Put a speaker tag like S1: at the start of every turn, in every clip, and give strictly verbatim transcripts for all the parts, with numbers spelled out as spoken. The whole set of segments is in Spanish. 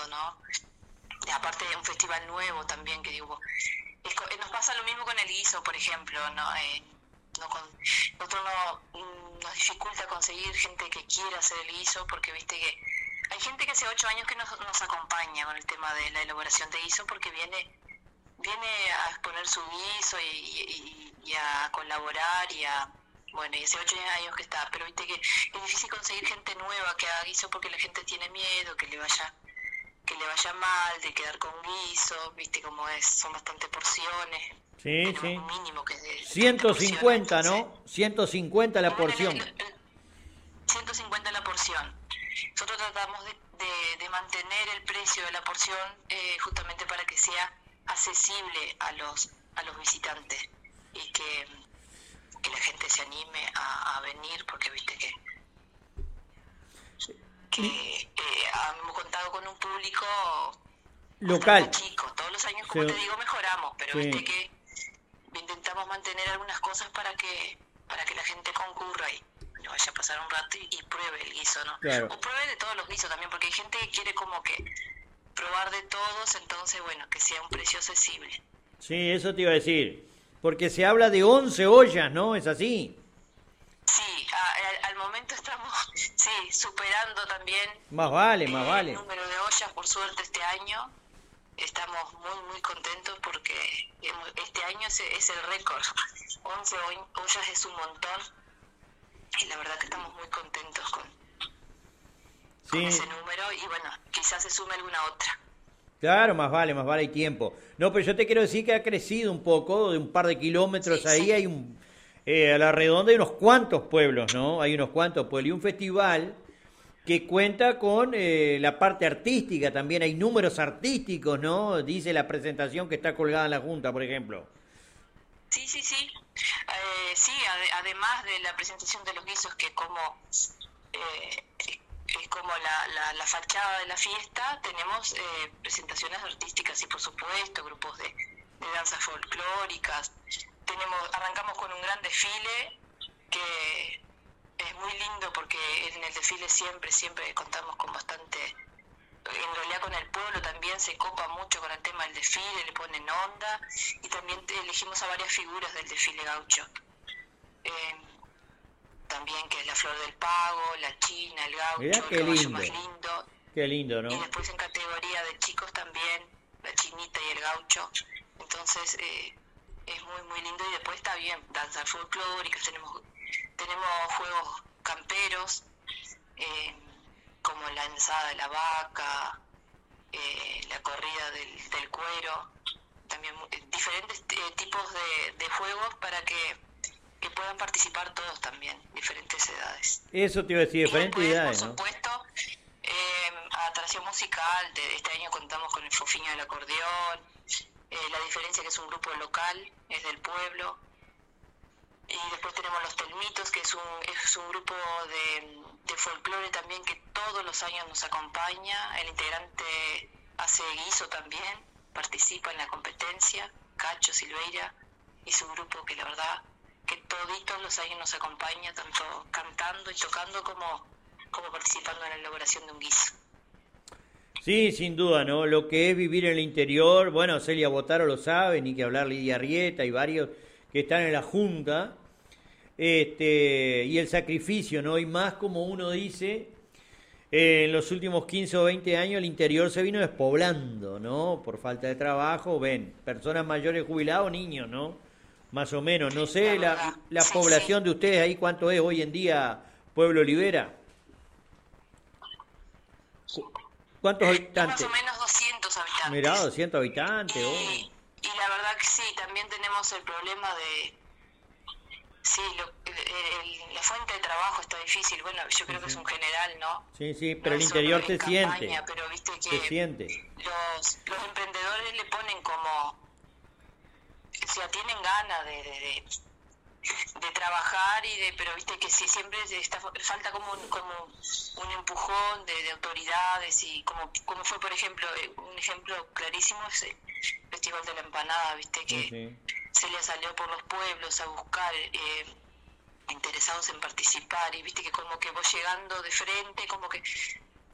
S1: lindo, ¿no? Y aparte de un festival nuevo también que digo, es, nos pasa lo mismo con el guiso, por ejemplo, ¿no? Eh, no con, nosotros no, nos dificulta conseguir gente que quiera hacer el guiso, porque viste que hay gente que hace ocho años que nos, nos acompaña con el tema de la elaboración de guiso, porque viene viene a exponer su guiso y, y, y a colaborar y a, bueno, y hace ocho años que está, pero viste que es difícil conseguir gente nueva que haga guiso porque la gente tiene miedo que le vaya que le vaya mal, de quedar con guiso, viste cómo es, son bastantes porciones.
S2: Sí, sí.
S1: Un mínimo que es de
S2: ciento cincuenta,
S1: porciones,
S2: ¿no? ciento cincuenta la porción.
S1: El, el, ciento cincuenta la porción. Nosotros tratamos de, de, de mantener el precio de la porción eh, justamente para que sea accesible a los a los visitantes y que, que la gente se anime a, a venir, porque viste que que eh, hemos contado con un público
S2: local,
S1: chico. Todos los años, como sí. te digo, mejoramos, pero sí. viste que intentamos mantener algunas cosas para que para que la gente concurra y bueno, vaya a pasar un rato y, y pruebe el guiso, ¿no?
S2: Claro.
S1: O pruebe de todos los guisos también, porque hay gente que quiere como que probar de todos, entonces bueno, que sea un precio accesible.
S2: Sí, eso te iba a decir, porque se habla de once ollas, ¿no? ¿Es así?
S1: Sí, a, a, al momento estamos sí superando también.
S2: Más vale,
S1: eh,
S2: más vale.
S1: El número de ollas, por suerte, este año. Estamos muy, muy contentos porque este año es, es el récord. once ollas es un montón. Y la verdad que estamos muy contentos con, sí. con ese número. Y bueno, quizás se sume alguna otra.
S2: Claro, más vale, más vale, hay tiempo. No, pero yo te quiero decir que ha crecido un poco, de un par de kilómetros sí, ahí sí. hay un... Eh, a la redonda hay unos cuantos pueblos, ¿no? Hay unos cuantos pueblos. Y un festival que cuenta con eh, la parte artística también. Hay números artísticos, ¿no? Dice la presentación que está colgada en la Junta, por ejemplo.
S1: Sí, sí, sí. Eh, sí, ad además de la presentación de los guisos, que como eh, es como la, la, la fachada de la fiesta, tenemos eh, presentaciones artísticas y por supuesto grupos de, de danzas folclóricas. Tenemos, arrancamos con un gran desfile que es muy lindo porque en el desfile siempre, siempre contamos con bastante, en realidad con el pueblo también se copa mucho con el tema del desfile, le ponen onda y también elegimos a varias figuras del desfile gaucho. Eh, también que es la Flor del Pago, la China, el gaucho,
S2: Mirá, qué
S1: el caballo
S2: lindo.
S1: más lindo.
S2: Qué lindo, ¿no?
S1: Y después en categoría de chicos también, la Chinita y el gaucho. Entonces eh, es muy, muy lindo y después está bien, danzas folclóricas, tenemos, tenemos juegos camperos, eh, como la ensada de la vaca, eh, la corrida del, del cuero, también eh, diferentes eh, tipos de, de juegos para que que puedan participar todos también, diferentes edades.
S2: Eso te iba a decir, diferentes
S1: después,
S2: edades,
S1: por
S2: ¿no?
S1: supuesto, eh, atracción musical, de este año contamos con el Fofiño del acordeón, eh, la diferencia que es un grupo local, es del pueblo, y después tenemos los Telmitos, que es un, es un grupo de, de folclore también que todos los años nos acompaña, el integrante hace guiso también, participa en la competencia, Cacho Silveira y su grupo que la verdad que toditos los años nos acompaña, tanto cantando y tocando como, como participando en la elaboración de un guiso.
S2: Sí, sin duda, ¿no? Lo que es vivir en el interior, bueno, Celia Botaro lo sabe, ni que hablar Lidia Arrieta y varios que están en la Junta, este, y el sacrificio, ¿no? Y más como uno dice, eh, en los últimos quince o veinte años el interior se vino despoblando, ¿no? Por falta de trabajo, ven, personas mayores jubilados, niños, ¿no? Más o menos, no sé, la, la, la sí, población sí. de ustedes ahí, ¿cuánto es hoy en día Pueblo Olivera? ¿Cuántos habitantes?
S1: Más o menos doscientos habitantes.
S2: Mirá, doscientos habitantes.
S1: Y,
S2: oh.
S1: y la verdad que sí, también tenemos el problema de... Sí, lo, el, el, la fuente de trabajo está difícil, bueno, yo creo uh-huh. que es un general, ¿no?
S2: Sí, sí, pero
S1: no
S2: el interior se
S1: campaña,
S2: siente.
S1: Pero viste que
S2: se siente.
S1: Los, los emprendedores le ponen como... O sea, tienen ganas de, de, de, de trabajar, y de pero viste que sí, siempre está, falta como un, como un empujón de, de autoridades, y como, como fue, por ejemplo, un ejemplo clarísimo es el Festival de la Empanada, viste que sí, sí. se le salió por los pueblos a buscar eh, interesados en participar, y viste que como que vos llegando de frente, como que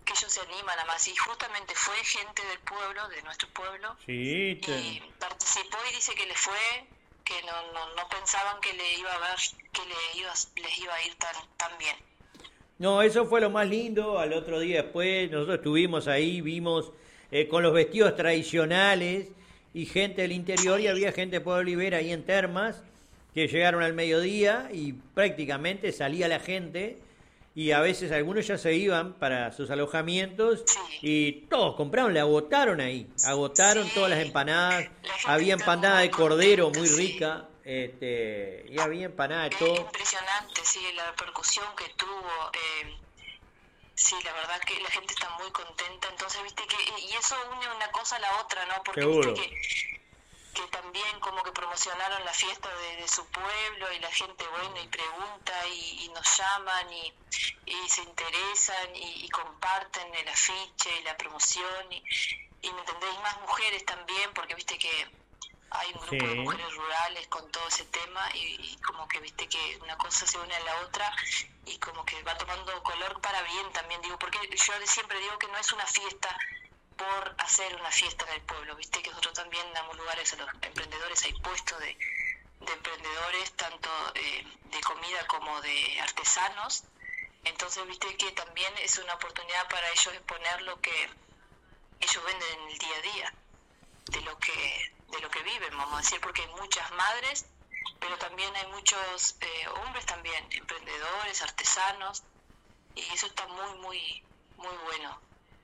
S1: que ellos se animan a más. Y justamente fue gente del pueblo, de nuestro pueblo,
S2: sí, te...
S1: y participó y dice que le fue, que no, no, no pensaban que le iba a ver, que le iba, les iba a ir tan, tan bien.
S2: No, eso fue lo más lindo. Al otro día después, nosotros estuvimos ahí, vimos eh, con los vestidos tradicionales y gente del interior, y había gente de Pueblo Olivera ahí en Termas, que llegaron al mediodía y prácticamente salía la gente, y a veces algunos ya se iban para sus alojamientos,
S1: Sí.
S2: y todos compraron, le agotaron ahí, agotaron
S1: Sí.
S2: todas las empanadas,
S1: La gente
S2: había
S1: está
S2: empanada
S1: muy
S2: de cordero
S1: contenta,
S2: muy
S1: sí.
S2: rica, este, y había empanada de
S1: Es
S2: todo.
S1: impresionante, sí, la repercusión que tuvo. Eh, sí, la verdad que la gente está muy contenta. Entonces, viste que, y eso une una cosa a la otra, ¿no? Porque
S2: Seguro.
S1: viste que, que también como que promocionaron la fiesta de, de su pueblo, y la gente, bueno, y pregunta, y, y nos llaman, y, y se interesan, y, y comparten el afiche y la promoción, y, y me entendéis, más mujeres también, porque viste que hay un grupo
S2: Sí.
S1: de mujeres rurales con todo ese tema, y, y como que viste que una cosa se une a la otra, y como que va tomando color para bien también, digo, porque yo siempre digo que no es una fiesta por hacer una fiesta en el pueblo, viste que nosotros también damos lugares a los emprendedores, hay puestos de, de emprendedores, tanto eh, de comida como de artesanos, entonces viste que también es una oportunidad para ellos exponer lo que ellos venden en el día a día, de lo que de lo que viven, vamos a decir, porque hay muchas madres, pero también hay muchos eh, hombres también, emprendedores, artesanos, y eso está muy, muy, muy bueno.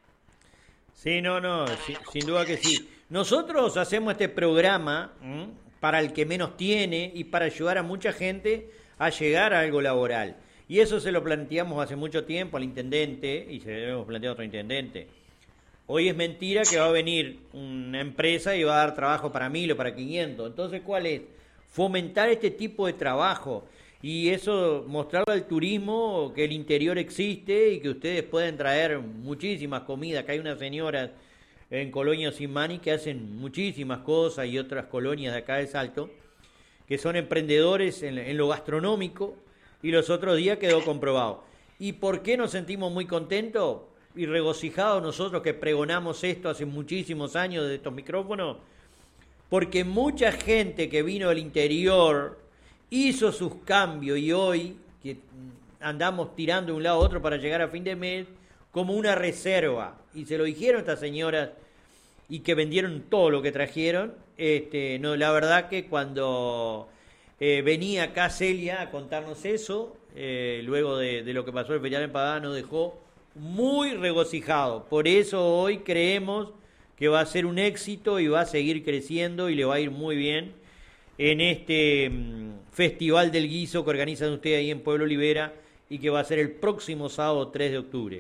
S2: Sí, no, no,
S1: Darle
S2: sin,
S1: la
S2: sin duda que
S1: oportunidad a
S2: sí. Nosotros hacemos este programa ¿m? para el que menos tiene y para ayudar a mucha gente a llegar a algo laboral. Y eso se lo planteamos hace mucho tiempo al intendente, y se lo hemos planteado a otro intendente. Hoy es mentira que va a venir una empresa y va a dar trabajo para mil o para quinientos. Entonces, ¿cuál es? Fomentar este tipo de trabajo, y eso, mostrarle al turismo que el interior existe y que ustedes pueden traer muchísimas comidas, que hay unas señoras en Colonia Simani que hacen muchísimas cosas, y otras colonias de acá de Salto, que son emprendedores en, en lo gastronómico, y los otros días quedó comprobado. ¿Y por qué nos sentimos muy contentos y regocijados nosotros que pregonamos esto hace muchísimos años de estos micrófonos? Porque mucha gente que vino del interior hizo sus cambios, y hoy que andamos tirando de un lado a otro para llegar a fin de mes como una reserva, y se lo dijeron estas señoras, y que vendieron todo lo que trajeron. Este, no, la verdad que cuando eh, venía acá Celia a contarnos eso, eh, luego de, de lo que pasó el feriado en Pagá, nos dejó muy regocijado. Por eso hoy creemos que va a ser un éxito y va a seguir creciendo y le va a ir muy bien en este mmm, Festival del Guiso que organizan ustedes ahí en Pueblo Olivera, y que va a ser el próximo sábado tres de octubre.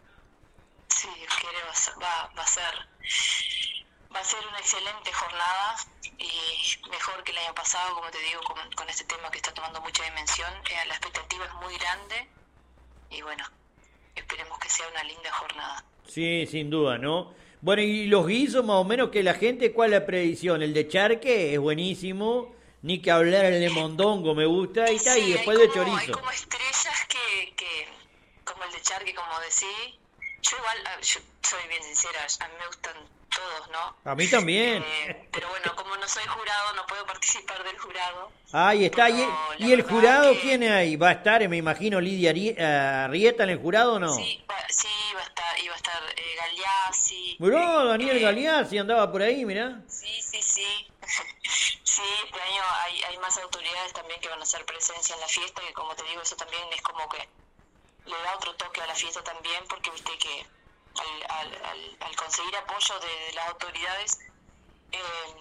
S1: Sí, Dios quiere, va a ser, va, va a ser, va a ser una excelente jornada, y mejor que el año pasado, como te digo, con, con este tema que está tomando mucha dimensión. Eh, la expectativa es muy grande, y bueno, esperemos que sea una linda jornada.
S2: Sí, sin duda, ¿no? Bueno, y los guisos, más o menos, que la gente, ¿cuál es la predicción? El de charque es buenísimo, ni que hablar, el de mondongo me gusta, y, está,
S1: Sí,
S2: y después
S1: hay
S2: de
S1: como,
S2: chorizo.
S1: hay como estrellas que, que, como el de charque, como decís. Yo igual, ah, yo soy bien sincera, a mí me gustan todos, ¿no?
S2: A mí también.
S1: Eh, pero bueno, como no soy jurado, no puedo participar del jurado.
S2: Ahí está.
S1: Pero
S2: ¿Y,
S1: la
S2: y el
S1: verdad
S2: jurado
S1: que-
S2: quién hay? ¿Va a estar, me imagino, Lidia Ari- Arrieta en el jurado o no?
S1: Sí, va, sí, va a estar, iba a estar eh, Galeazzi.
S2: Mirá, Daniel
S1: eh,
S2: Galeazzi andaba por ahí, mirá.
S1: Sí, sí, sí. Sí, este año hay, hay más autoridades también que van a hacer presencia en la fiesta, que como te digo, eso también es como que le da otro toque a la fiesta también, porque viste que al, al, al, al conseguir apoyo de, de las autoridades eh,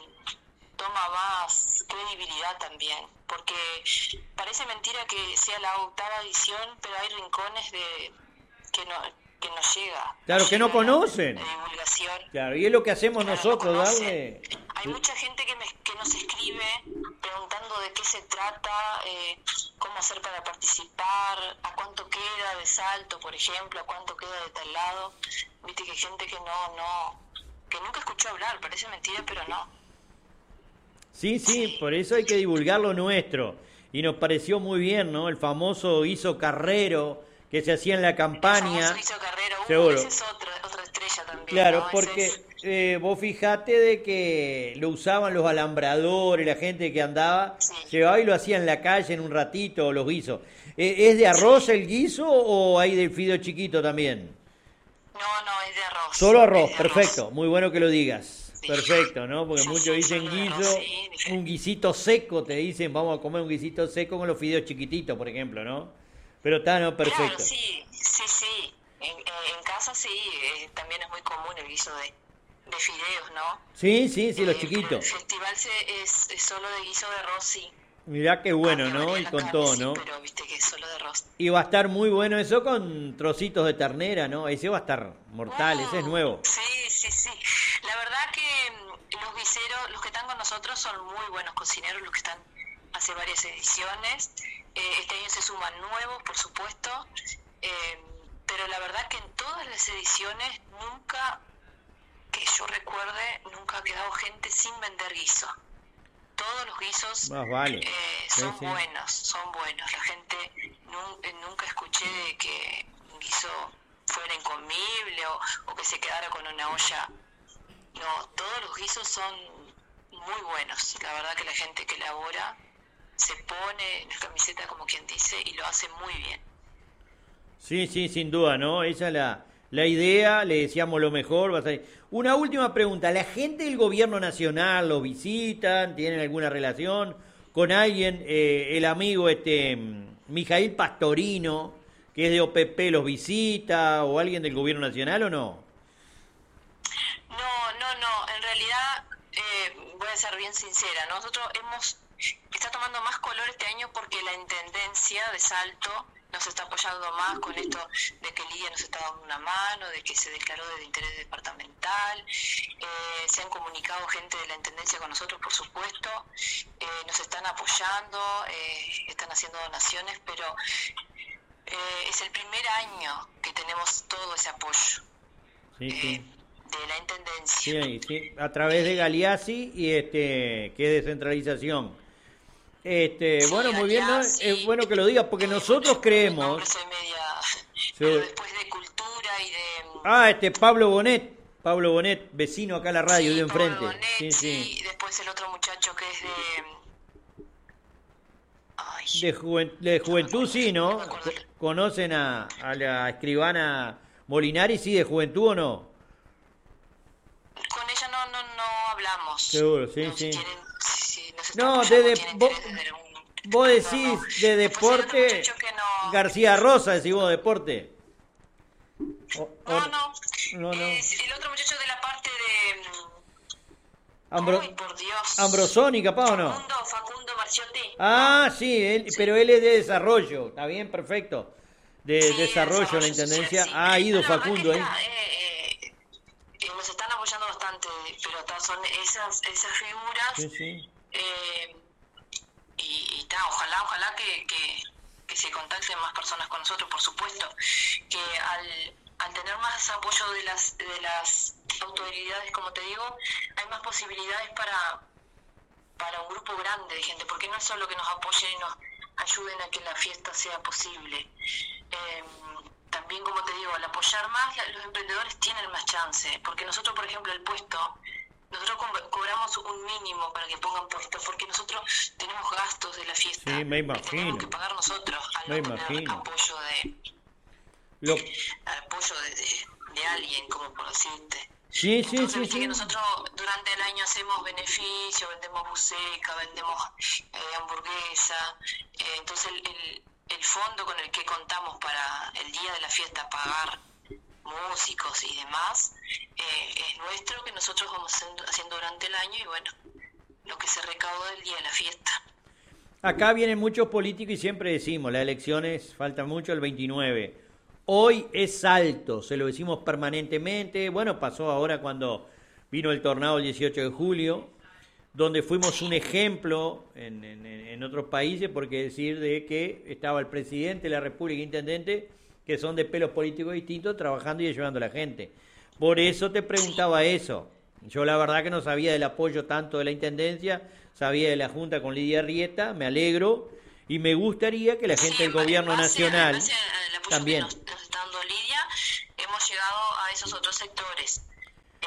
S1: toma más credibilidad también, porque parece mentira que sea la octava edición, pero hay rincones de que no que no llega.
S2: Claro, que no
S1: llega la-
S2: conocen.
S1: La divulgación.
S2: Claro, y es lo que hacemos
S1: Claro,
S2: nosotros,
S1: no conocen.
S2: darle...
S1: Hay mucha gente que, me, que nos escribe preguntando de qué se trata, eh, cómo hacer para participar, a cuánto queda de Salto, por ejemplo, a cuánto queda de tal lado. Viste que hay gente que no, no, que nunca escuchó hablar, parece mentira, pero no.
S2: Sí, sí, por eso hay que divulgar lo nuestro. Y nos pareció muy bien, ¿no? El famoso guiso carrero que se hacía en la
S1: El
S2: campaña.
S1: famoso Guiso Carrero, uh,
S2: Seguro.
S1: ese es otro. también,
S2: Claro,
S1: ¿no? Ese
S2: porque
S1: es,
S2: eh, vos fijate de que lo usaban los alambradores, la gente que andaba,
S1: sí,
S2: llevaba y lo hacía en la calle en un ratito, los guisos. Eh, ¿es de arroz
S1: sí.
S2: el guiso o hay de fideo chiquito también?
S1: No, no, es de arroz,
S2: Solo
S1: es
S2: arroz,
S1: de arroz.
S2: perfecto, muy bueno que lo digas.
S1: Sí,
S2: Perfecto, ¿no? Porque
S1: sí,
S2: muchos
S1: sí,
S2: dicen
S1: solo de arroz,
S2: guiso,
S1: sí.
S2: un
S1: Dife-
S2: guisito seco, te dicen, vamos a comer un guisito seco con los fideos chiquititos, por ejemplo, ¿no? Pero está, no,
S1: Claro,
S2: perfecto.
S1: sí, sí, sí. En, en- en casa sí, eh, también es muy común el guiso de, de fideos, ¿no?
S2: Sí, sí, sí, los
S1: Eh, pero el
S2: chiquitos.
S1: festival se, es, es solo de guiso de arroz, sí.
S2: Mirá qué bueno,
S1: Cambia,
S2: ¿no?
S1: varía
S2: Y
S1: la
S2: con
S1: carne,
S2: todo,
S1: sí,
S2: ¿no?
S1: pero viste que es solo de arroz.
S2: Y va a estar muy bueno eso con trocitos de ternera, ¿no? Ese va a estar mortal, ese es
S1: Mm,
S2: nuevo.
S1: sí, sí, sí. La verdad que mm, los guiseros, los que están con nosotros son muy buenos cocineros, los que están hace varias ediciones. Eh, este año se suman nuevos, por supuesto. Eh, pero la verdad que en todas las ediciones nunca, que yo recuerde, nunca ha quedado gente sin vender guiso. Todos los guisos
S2: Más vale.
S1: eh,
S2: Sí,
S1: son
S2: sí.
S1: buenos, son buenos. La gente nun- eh, nunca escuché de que un guiso fuera incomible o, o que se quedara con una olla. No, todos los guisos son muy buenos. La verdad que la gente que elabora se pone la camiseta como quien dice y lo hace muy bien.
S2: Sí, sí, sin duda, ¿no? Esa es la, la idea, le deseamos lo mejor. Va a salir. Una última pregunta, ¿la gente del gobierno nacional lo visitan? ¿Tienen alguna relación con alguien? Eh, el amigo este mm, Mijail Pastorino, que es de O P P, ¿los visita? ¿O alguien del gobierno nacional o no?
S1: No, no, no. En realidad, eh, voy a ser bien sincera. Nosotros hemos, está tomando más color este año porque la Intendencia de Salto nos está apoyando más con esto de que Lidia nos está dando una mano, de que se declaró de interés departamental. Eh, se han comunicado gente de la Intendencia con nosotros, por supuesto. Eh, nos están apoyando, eh, están haciendo donaciones, pero eh, es el primer año que tenemos todo ese apoyo.
S2: Sí,
S1: Eh,
S2: sí.
S1: de la Intendencia.
S2: Sí, ahí, sí. A través de Galeazzi y este, que es descentralización. Este,
S1: Sí,
S2: bueno, muy bien, ¿no?
S1: Galeazzi,
S2: Es bueno que lo digas porque
S1: eh,
S2: nosotros
S1: bueno,
S2: creemos.
S1: nombre soy media,
S2: Sí.
S1: pero después de cultura y de
S2: Ah, este Pablo Bonet, Pablo Bonet, vecino acá a la radio,
S1: sí,
S2: de
S1: Pablo
S2: enfrente.
S1: Bonet,
S2: Sí, sí.
S1: sí, después el otro muchacho que es de ay,
S2: De, juvent- de
S1: no me
S2: juventud,
S1: acuerdo,
S2: sí,
S1: no
S2: ¿no?
S1: me acuerdo.
S2: Co- ¿Conocen a, a la escribana Molinari, sí, de juventud o no?
S1: Con ella no no no hablamos.
S2: Seguro, sí,
S1: No, si
S2: sí.
S1: quieren, si, si nos está
S2: No,
S1: apoyando,
S2: de, de-
S1: tiene
S2: vos,
S1: interés desde un
S2: vos
S1: no,
S2: decís
S1: no.
S2: de
S1: Después el otro
S2: deporte,
S1: muchacho que no
S2: García Rosa, decís vos deporte. O- o-
S1: no, no,
S2: no, no.
S1: es el otro muchacho de la parte de
S2: Ambro-
S1: ay, por Dios.
S2: Ambrosoni, capaz o no.
S1: Facundo, Facundo Marchiotti.
S2: Ah, sí, él, pero él es de desarrollo, está bien, perfecto. De
S1: Sí,
S2: desarrollo, la
S1: social,
S2: intendencia.
S1: sí.
S2: Ha ido
S1: No, la verdad
S2: Facundo
S1: que
S2: ahí.
S1: está, eh, eh, eh, nos están apoyando bastante, pero ta, son esas esas figuras
S2: Sí, sí.
S1: eh, y, y ta, ojalá, ojalá que, que, que se contacten más personas con nosotros, por supuesto, que al, al tener más apoyo de las de las autoridades, como te digo, hay más posibilidades para para un grupo grande de gente, porque no es solo que nos apoyen y nos ayuden a que la fiesta sea posible. Eh, también, como te digo, al apoyar más, la- los emprendedores tienen más chance, porque nosotros, por ejemplo, el puesto, nosotros co- cobramos un mínimo para que pongan puestos, porque nosotros tenemos gastos de la fiesta
S2: Sí, me
S1: que tenemos
S2: imagino.
S1: que pagar nosotros al
S2: Me
S1: no tener
S2: imagino.
S1: apoyo de
S2: Lo...
S1: apoyo de, de, de alguien, como por decirte.
S2: Sí, sí,
S1: Entonces,
S2: sí,
S1: viste que
S2: sí.
S1: nosotros durante el año hacemos beneficios, vendemos buceca, vendemos eh, hamburguesa. Eh, entonces, el, el, el fondo con el que contamos para el día de la fiesta pagar músicos y demás eh, es nuestro, que nosotros vamos haciendo, haciendo durante el año y bueno, lo que se recauda del día de la fiesta.
S2: Acá vienen muchos políticos y siempre decimos, las elecciones falta mucho el veintinueve. Hoy es Salto, se lo decimos permanentemente. Bueno, pasó ahora cuando vino el tornado el dieciocho de julio, donde fuimos un ejemplo en, en, en otros países, porque decir de que estaba el presidente de la República e intendente, que son de pelos políticos distintos, trabajando y ayudando a la gente. Por eso te preguntaba eso. Yo la verdad que no sabía del apoyo tanto de la intendencia, sabía de la Junta con Lidia Arrieta, me alegro, y me gustaría que la gente
S1: Sí,
S2: del
S1: en ba- en
S2: gobierno
S1: base a-
S2: nacional
S1: en base al apoyo
S2: también.
S1: que nos, nos está dando Lidia, hemos llegado a esos otros sectores.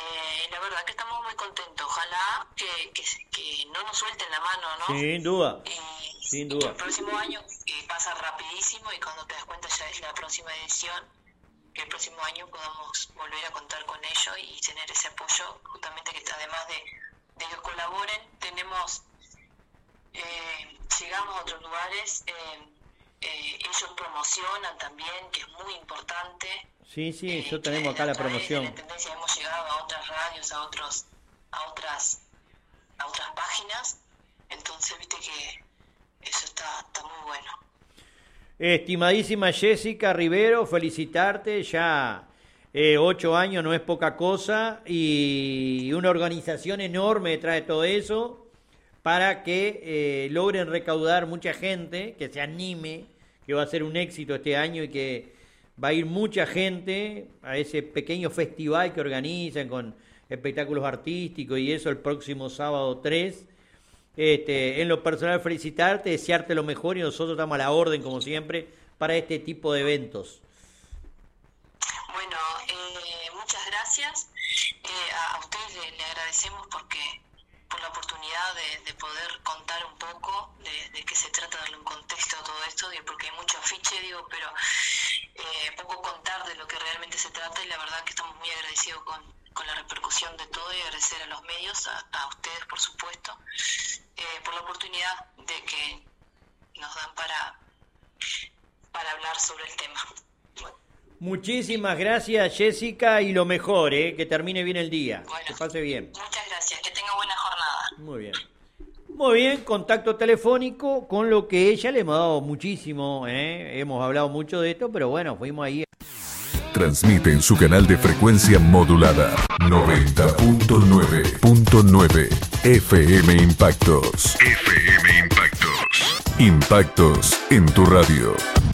S1: Eh, la verdad que estamos muy contentos. Ojalá que, que, que no nos suelten la mano, ¿no?
S2: Sin duda,
S1: Y,
S2: sin
S1: y que
S2: duda.
S1: el próximo año eh, pasa rapidísimo y cuando te das cuenta ya es la próxima edición. Que el próximo año podamos volver a contar con ellos y tener ese apoyo, justamente que además de, de que colaboren, tenemos, eh, llegamos a otros lugares, eh, eh, ellos promocionan también, que es muy importante.
S2: Sí, sí,
S1: eh,
S2: yo tenemos acá la
S1: a través
S2: promoción.
S1: de la Intendencia hemos llegado a otras radios, a otros, a otras, a otras páginas, entonces viste que eso está, está muy bueno.
S2: Estimadísima Jessica Rivero, felicitarte, ya eh, ocho años no es poca cosa y una organización enorme detrás de todo eso para que eh, logren recaudar mucha gente, que se anime, que va a ser un éxito este año y que va a ir mucha gente a ese pequeño festival que organizan con espectáculos artísticos y eso el próximo sábado tres. Este, en lo personal felicitarte, desearte lo mejor y nosotros estamos a la orden como siempre para este tipo de eventos.
S1: Bueno, eh, muchas gracias. Eh, a, a ustedes le, le agradecemos porque por la oportunidad de, de poder contar un poco de, de qué se trata, darle un contexto a todo esto, digo, porque hay mucho afiche, digo, pero eh, poco contar de lo que realmente se trata y la verdad que estamos muy agradecidos con, con la repercusión de todo y agradecer a los medios, a, a ustedes por supuesto, eh, por la oportunidad de que nos dan para, para hablar sobre el tema. Bueno.
S2: Muchísimas gracias Jessica y lo mejor, ¿eh? Que termine bien el día,
S1: Bueno,
S2: que pase bien.
S1: Muchas gracias, que tenga buena jornada.
S2: Muy bien. Muy bien, contacto telefónico con lo que ella le hemos dado muchísimo, ¿eh? Hemos hablado mucho de esto, pero bueno, fuimos ahí.
S3: Transmite en su canal de frecuencia modulada noventa punto nueve punto nueve F M Impactos. F M Impactos. Impactos en tu radio.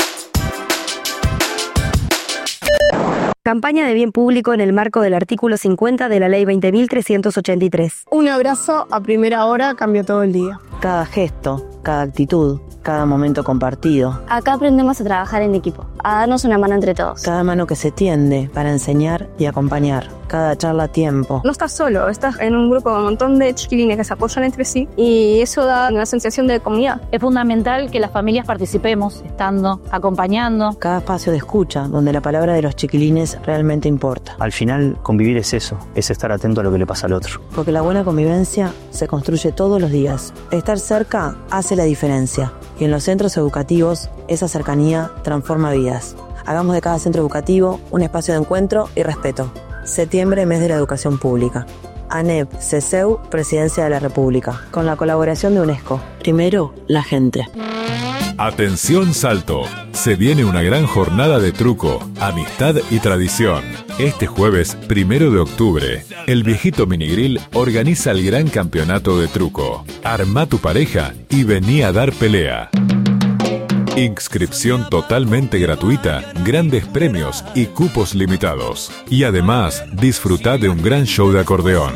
S4: Campaña de bien público en el marco del artículo cincuenta de la Ley veinte mil trescientos ochenta y tres.
S5: Un abrazo a primera hora cambió todo el día.
S6: Cada gesto, cada actitud, cada momento compartido.
S7: Acá aprendemos a trabajar en equipo, a darnos una mano entre todos.
S6: Cada mano que se tiende para enseñar y acompañar. Cada charla a tiempo.
S5: No estás solo, estás en un grupo con un montón de chiquilines que se apoyan entre sí y eso da una sensación de comunidad.
S8: Es fundamental que las familias participemos, estando, acompañando.
S6: Cada espacio de escucha, donde la palabra de los chiquilines realmente importa.
S9: Al final, convivir es eso, es estar atento a lo que le pasa al otro.
S6: Porque la buena convivencia se construye todos los días. Estar cerca hace la diferencia. Y en los centros educativos, esa cercanía transforma vidas. Hagamos de cada centro educativo un espacio de encuentro y respeto. Septiembre, mes de la educación pública. ANEP, CESEU, Presidencia de la República. Con la colaboración de UNESCO. Primero, la gente.
S3: Atención Salto, se viene una gran jornada de truco, amistad y tradición. Este jueves, primero de octubre, el Viejito Minigrill organiza el gran campeonato de truco. Arma tu pareja y vení a dar pelea. Inscripción totalmente gratuita, grandes premios y cupos limitados. Y además, disfrutá de un gran show de acordeón.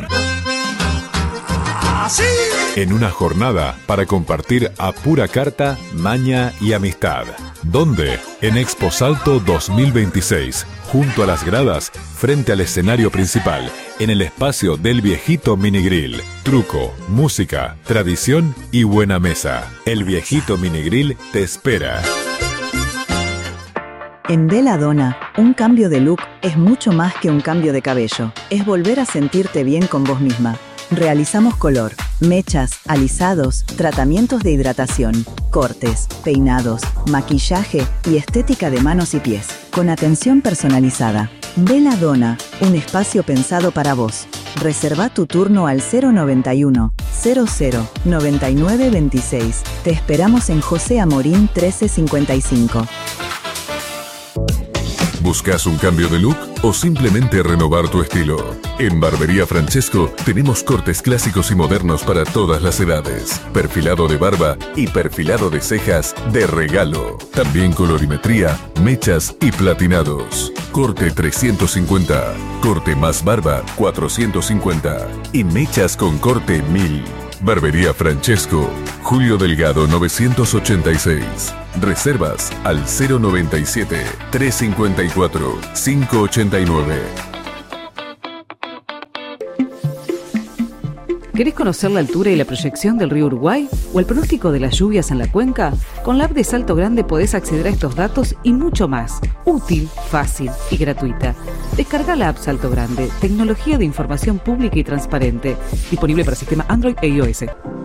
S3: En una jornada para compartir a pura carta, maña y amistad. ¿Dónde? En Expo Salto dos mil veintiséis, junto a las gradas, frente al escenario principal, en el espacio del Viejito Minigrill. Truco, música, tradición y buena mesa. El Viejito Minigrill te espera.
S10: En Belladonna, un cambio de look es mucho más que un cambio de cabello. Es volver a sentirte bien con vos misma. Realizamos color, mechas, alisados, tratamientos de hidratación, cortes, peinados, maquillaje y estética de manos y pies, con atención personalizada. Belladonna, un espacio pensado para vos. Reserva tu turno al cero noventa y uno, cero cero, noventa y nueve veintiséis. Te esperamos en José Amorín trece cincuenta y cinco.
S3: ¿Buscas un cambio de look o simplemente renovar tu estilo? En Barbería Francesco tenemos cortes clásicos y modernos para todas las edades. Perfilado de barba y perfilado de cejas de regalo. También colorimetría, mechas y platinados. Corte trescientos cincuenta, corte más barba cuatrocientos cincuenta y mechas con corte mil. Barbería Francesco, Julio Delgado novecientos ochenta y seis. Reservas al cero noventa y siete, trescientos cincuenta y cuatro, quinientos ochenta y nueve.
S11: ¿Querés conocer la altura y la proyección del río Uruguay o el pronóstico de las lluvias en la cuenca? Con la app de Salto Grande podés acceder a estos datos y mucho más. Útil, fácil y gratuita. Descarga la app Salto Grande, tecnología de información pública y transparente. Disponible para sistema Android e iOS.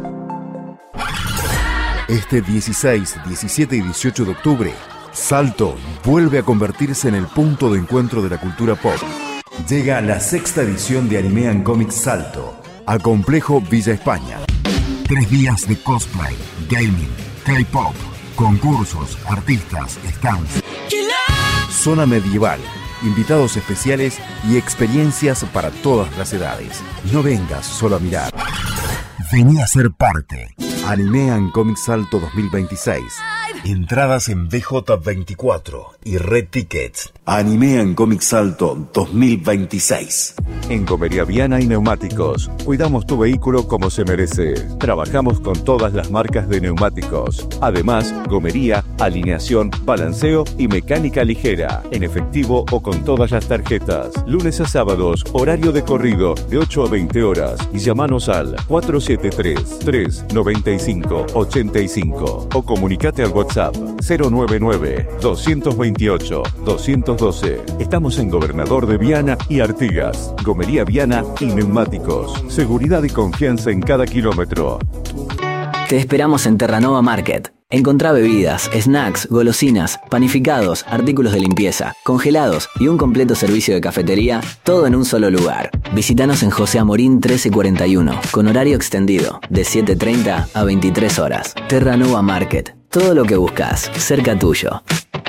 S12: Este dieciséis, diecisiete y dieciocho de octubre, Salto vuelve a convertirse en el punto de encuentro de la cultura pop. Llega la sexta edición de Anime and Comics Salto al complejo Villa España. Tres días de cosplay, gaming, K-pop, concursos, artistas, stands, zona medieval, invitados especiales y experiencias para todas las edades. No vengas solo a mirar. Vení a ser parte. Anime and Comics Salto dos mil veintiséis. Entradas en B J veinticuatro y Red Tickets. Anime and Comics Salto dos mil veintiséis.
S13: En Gomería Viana y Neumáticos, cuidamos tu vehículo como se merece. Trabajamos con todas las marcas de neumáticos. Además, gomería, alineación, balanceo y mecánica ligera, en efectivo o con todas las tarjetas. Lunes a sábados, horario de corrido de ocho a veinte horas. Y llamanos al cuatro siete tres, tres nueve cinco, ocho cinco o comunicate al WhatsApp cero nueve nueve, dos dos ocho, dos uno dos. Estamos en Gobernador de Viana y Artigas. Gomería Viana y Neumáticos. Seguridad y confianza en cada kilómetro.
S14: Te esperamos en Terranova Market. Encontrá bebidas, snacks, golosinas, panificados, artículos de limpieza, congelados y un completo servicio de cafetería, todo en un solo lugar. Visítanos en José Amorín trece cuarenta y uno, con horario extendido, de siete treinta a veintitrés horas. Terranova Market. Todo lo que buscas, cerca tuyo.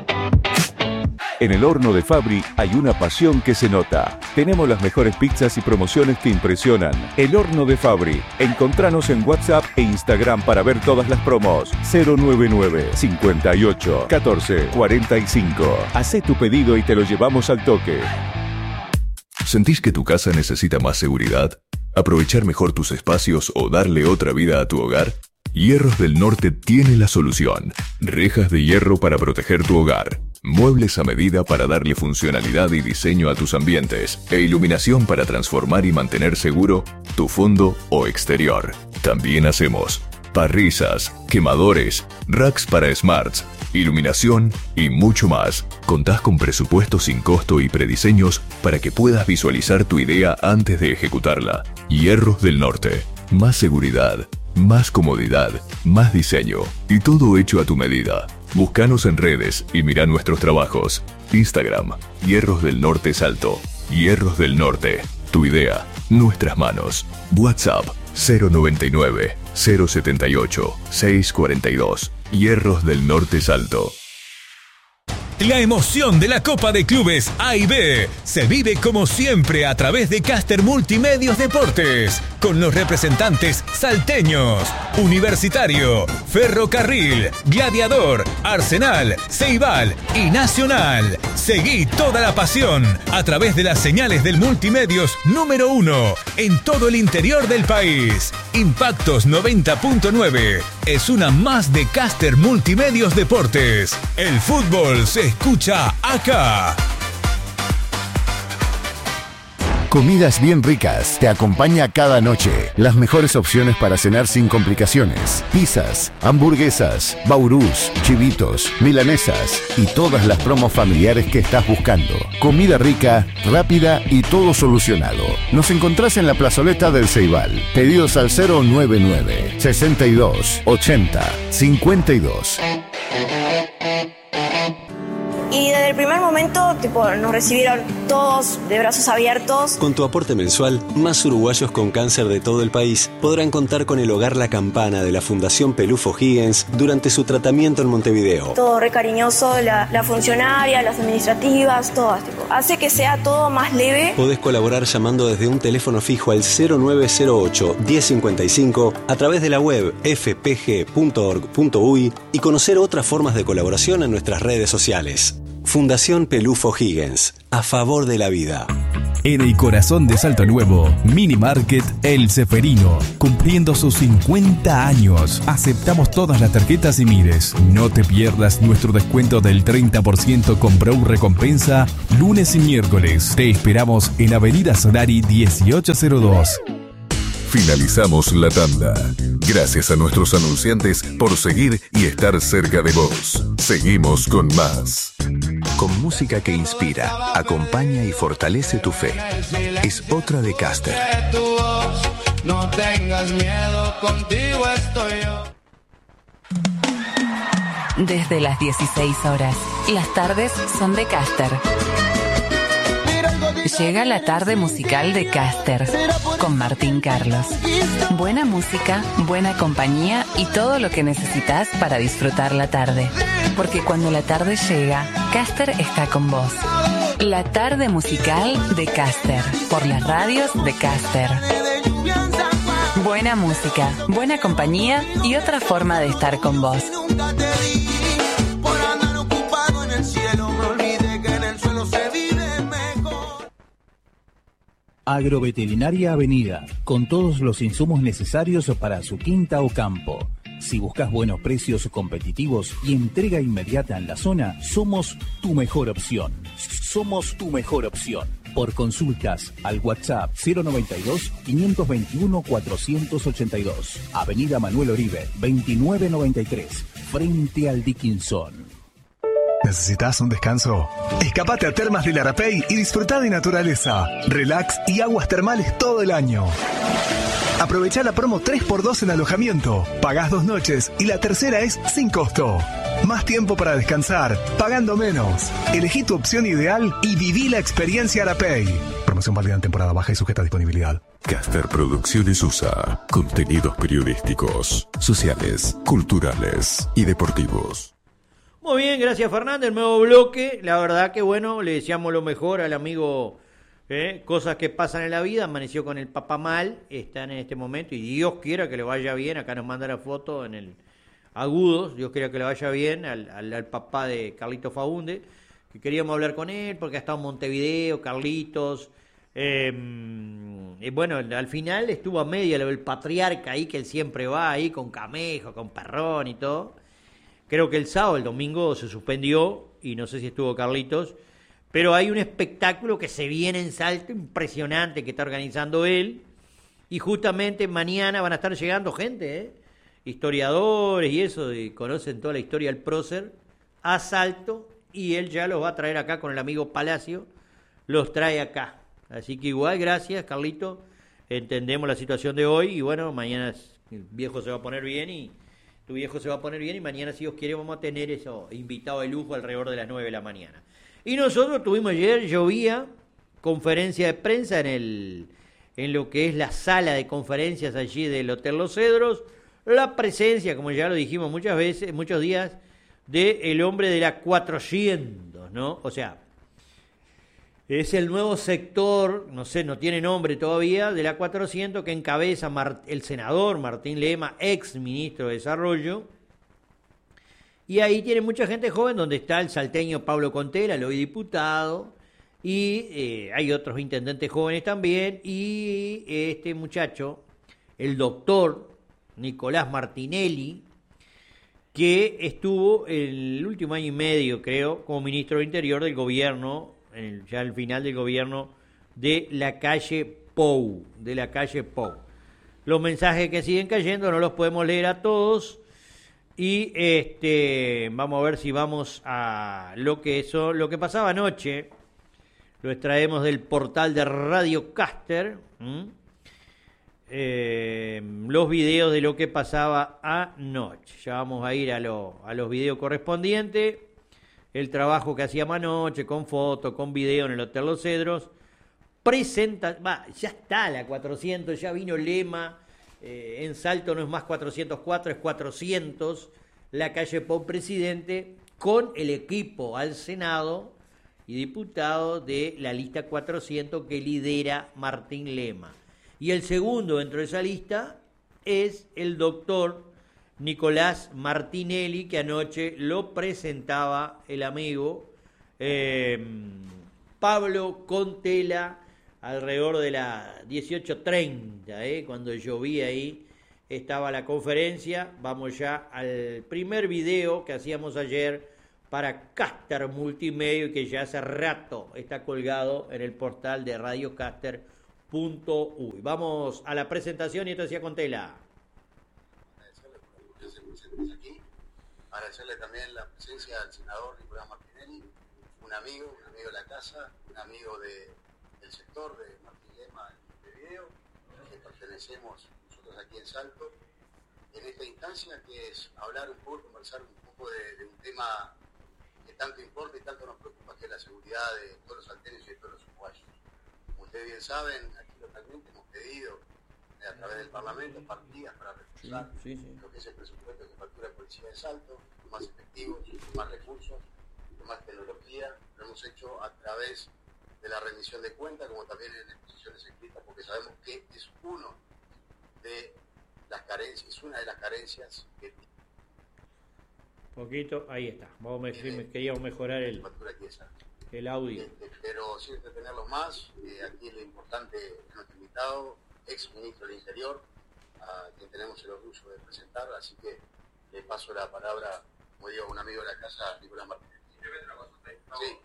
S13: En el horno de Fabri hay una pasión que se nota. Tenemos las mejores pizzas y promociones que impresionan. El horno de Fabri. Encontranos en WhatsApp e Instagram para ver todas las promos. cero nueve nueve, cincuenta y ocho, catorce, cuarenta y cinco. Hacé tu pedido y te lo llevamos al toque.
S3: ¿Sentís que tu casa necesita más seguridad? ¿Aprovechar mejor tus espacios o darle otra vida a tu hogar? Hierros del Norte tiene la solución. Rejas de hierro para proteger tu hogar. Muebles a medida para darle funcionalidad y diseño a tus ambientes. E iluminación para transformar y mantener seguro tu fondo o exterior. También hacemos parrisas, quemadores, racks para smarts, iluminación y mucho más. Contás con presupuestos sin costo y prediseños para que puedas visualizar tu idea antes de ejecutarla. Hierros del Norte. Más seguridad, más comodidad, más diseño y todo hecho a tu medida. Búscanos en redes y mira nuestros trabajos. Instagram, Hierros del Norte Salto. Hierros del Norte. Tu idea, nuestras manos. WhatsApp cero noventa y nueve, cero setenta y ocho, seiscientos cuarenta y dos. Hierros del Norte Salto.
S15: La emoción de la Copa de Clubes A y B se vive como siempre a través de Caster Multimedios Deportes, con los representantes salteños, Universitario, Ferrocarril, Gladiador, Arsenal, Ceibal y Nacional. Seguí toda la pasión a través de las señales del Multimedios número uno en todo el interior del país. Impactos noventa punto nueve es una más de Caster Multimedios Deportes. El fútbol se escucha acá.
S12: Comidas bien ricas te acompaña cada noche. Las mejores opciones para cenar sin complicaciones. Pizzas, hamburguesas, baurús, chivitos, milanesas y todas las promos familiares que estás buscando. Comida rica, rápida y todo solucionado. Nos encontrás en la plazoleta del Ceibal. Pedidos al cero nueve nueve, sesenta y dos, ochenta, cincuenta y dos.
S16: Y desde el primer momento, tipo, nos recibieron todos de brazos abiertos.
S17: Con tu aporte mensual, más uruguayos con cáncer de todo el país podrán contar con el Hogar La Campana de la Fundación Pelufo Higgins durante su tratamiento en Montevideo.
S16: Todo re cariñoso, la, la funcionaria, las administrativas, todas. Tipo, hace que sea todo más leve.
S17: Podés colaborar llamando desde un teléfono fijo al cero nueve cero ocho, diez cincuenta y cinco a través de la web f p g punto org punto u y y conocer otras formas de colaboración en nuestras redes sociales. Fundación Pelufo Higgins, a favor de la vida.
S18: En el corazón de Salto Nuevo, Mini Market El Ceferino, cumpliendo sus cincuenta años. Aceptamos todas las tarjetas y mires. No te pierdas nuestro descuento del treinta por ciento con Brow Recompensa, lunes y miércoles. Te esperamos en Avenida Solari dieciocho cero dos.
S3: Finalizamos la tanda. Gracias a nuestros anunciantes por seguir y estar cerca de vos. Seguimos con más.
S19: Con música que inspira, acompaña y fortalece tu fe. Es otra de Caster.
S20: No tengas miedo, contigo estoy yo.
S21: Desde las dieciséis horas, las tardes son de Caster. Llega la tarde musical de Caster con Martín Carlos. Buena música, buena compañía y todo lo que necesitas para disfrutar la tarde. Porque cuando la tarde llega, Caster está con vos. La tarde musical de Caster, por las radios de Caster. Buena música, buena compañía y otra forma de estar con vos.
S22: Agroveterinaria Avenida, con todos los insumos necesarios para su quinta o campo. Si buscas buenos precios competitivos y entrega inmediata en la zona, somos tu mejor opción. Somos tu mejor opción. Por consultas al WhatsApp cero noventa y dos, quinientos veintiuno, cuatrocientos ochenta y dos. Avenida Manuel Oribe, veintinueve noventa y tres, frente al Dickinson.
S23: ¿Necesitas un descanso? Escapate a Termas del Arapey y disfruta de naturaleza, relax y aguas termales todo el año. Aprovecha la promo tres por dos en alojamiento. Pagás dos noches y la tercera es sin costo. Más tiempo para descansar, pagando menos. Elegí tu opción ideal y viví la experiencia Arapey. Promoción válida en temporada baja y sujeta a disponibilidad.
S3: Caster Producciones U S A. Contenidos periodísticos, sociales, culturales y deportivos.
S2: Muy bien, gracias Fernández, el nuevo bloque. La verdad que bueno, le deseamos lo mejor al amigo. ¿Eh? Cosas que pasan en la vida. Amaneció con el papá mal, están en este momento y Dios quiera que le vaya bien. Acá nos manda la foto en el Agudos. Dios quiera que le vaya bien al, al, al papá de Carlitos Faunde, que queríamos hablar con él porque ha estado en Montevideo, Carlitos. Eh, y bueno, al final estuvo a media el patriarca ahí, que él siempre va ahí con Camejo, con Perrón y todo. Creo que el sábado, el domingo se suspendió y no sé si estuvo Carlitos. Pero hay un espectáculo que se viene en Salto impresionante que está organizando él. Y justamente mañana van a estar llegando gente, ¿eh? historiadores y eso, y conocen toda la historia del prócer, a Salto. Y él ya los va a traer acá con el amigo Palacio. Los trae acá. Así que igual, gracias, Carlito. Entendemos la situación de hoy. Y bueno, mañana el viejo se va a poner bien y tu viejo se va a poner bien. Y mañana, si Dios quiere, vamos a tener eso invitado de lujo alrededor de las nueve de la mañana. Y nosotros tuvimos ayer, llovía, conferencia de prensa en el en lo que es la sala de conferencias allí del Hotel Los Cedros, la presencia, como ya lo dijimos muchas veces, muchos días, de el hombre de la cuatrocientos, ¿no? O sea, es el nuevo sector, no sé, no tiene nombre todavía, de la cuatrocientos que encabeza Mart- el senador Martín Lema, ex ministro de Desarrollo. Y ahí tiene mucha gente joven, donde está el salteño Pablo Contela, el hoy diputado, y eh, hay otros intendentes jóvenes también, y este muchacho, el doctor Nicolás Martinelli, que estuvo el último año y medio, creo, como ministro de Interior del gobierno, en el, ya al final del gobierno de la calle Pou, de la calle Pou. Los mensajes que siguen cayendo no los podemos leer a todos. Y este vamos a ver si vamos a lo que eso, lo que pasaba anoche. Lo extraemos del portal de Radio Caster. ¿Mm? Eh, los videos de lo que pasaba anoche. Ya vamos a ir a, lo, a los videos correspondientes. El trabajo que hacíamos anoche con foto, con video en el Hotel Los Cedros. Presenta, va, ya está la cuatrocientos, ya vino Lema. Eh, en Salto no es más cuatrocientos cuatro, es cuatrocientos, la calle Pou Presidente, con el equipo al Senado y diputado de la lista cuatrocientos que lidera Martín Lema. Y el segundo dentro de esa lista es el doctor Nicolás Martinelli, que anoche lo presentaba el amigo eh, Pablo Contela, alrededor de las dieciocho treinta, ¿eh? Cuando llovía ahí, estaba la conferencia. Vamos ya al primer video que hacíamos ayer para Caster Multimedia, que ya hace rato está colgado en el portal de radio caster punto uy. Vamos a la presentación y esto decía Contela.
S1: Aquí. Agradecerle también la presencia del senador Nicolás Martinelli, un amigo, un amigo de la casa, un amigo de, del sector de Martín Lema de Video, que pertenecemos nosotros aquí en Salto, en esta instancia que es hablar un poco, conversar un poco de, de un tema que tanto importa y tanto nos preocupa, que es la seguridad de todos los salteños y de todos los uruguayos. Como ustedes bien saben, aquí localmente hemos pedido a través del Parlamento partidas para reforzar sí, sí, sí. lo que es el presupuesto que factura la Policía de Salto, más efectivos, más recursos, más tecnología. Lo hemos hecho a través de la rendición de cuentas, como también en exposiciones escritas, porque sabemos que es uno de las carencias, es una de las carencias que
S2: poquito, ahí está. Vamos a me, queríamos mejorar el, el audio.
S1: Este, pero sin entretenerlos más, eh, aquí lo importante es nuestro invitado, ex ministro del Interior, a quien tenemos el orgullo de presentar, así que le paso la palabra, como digo, a un amigo de la casa, Nicolás Martínez.
S4: Sí.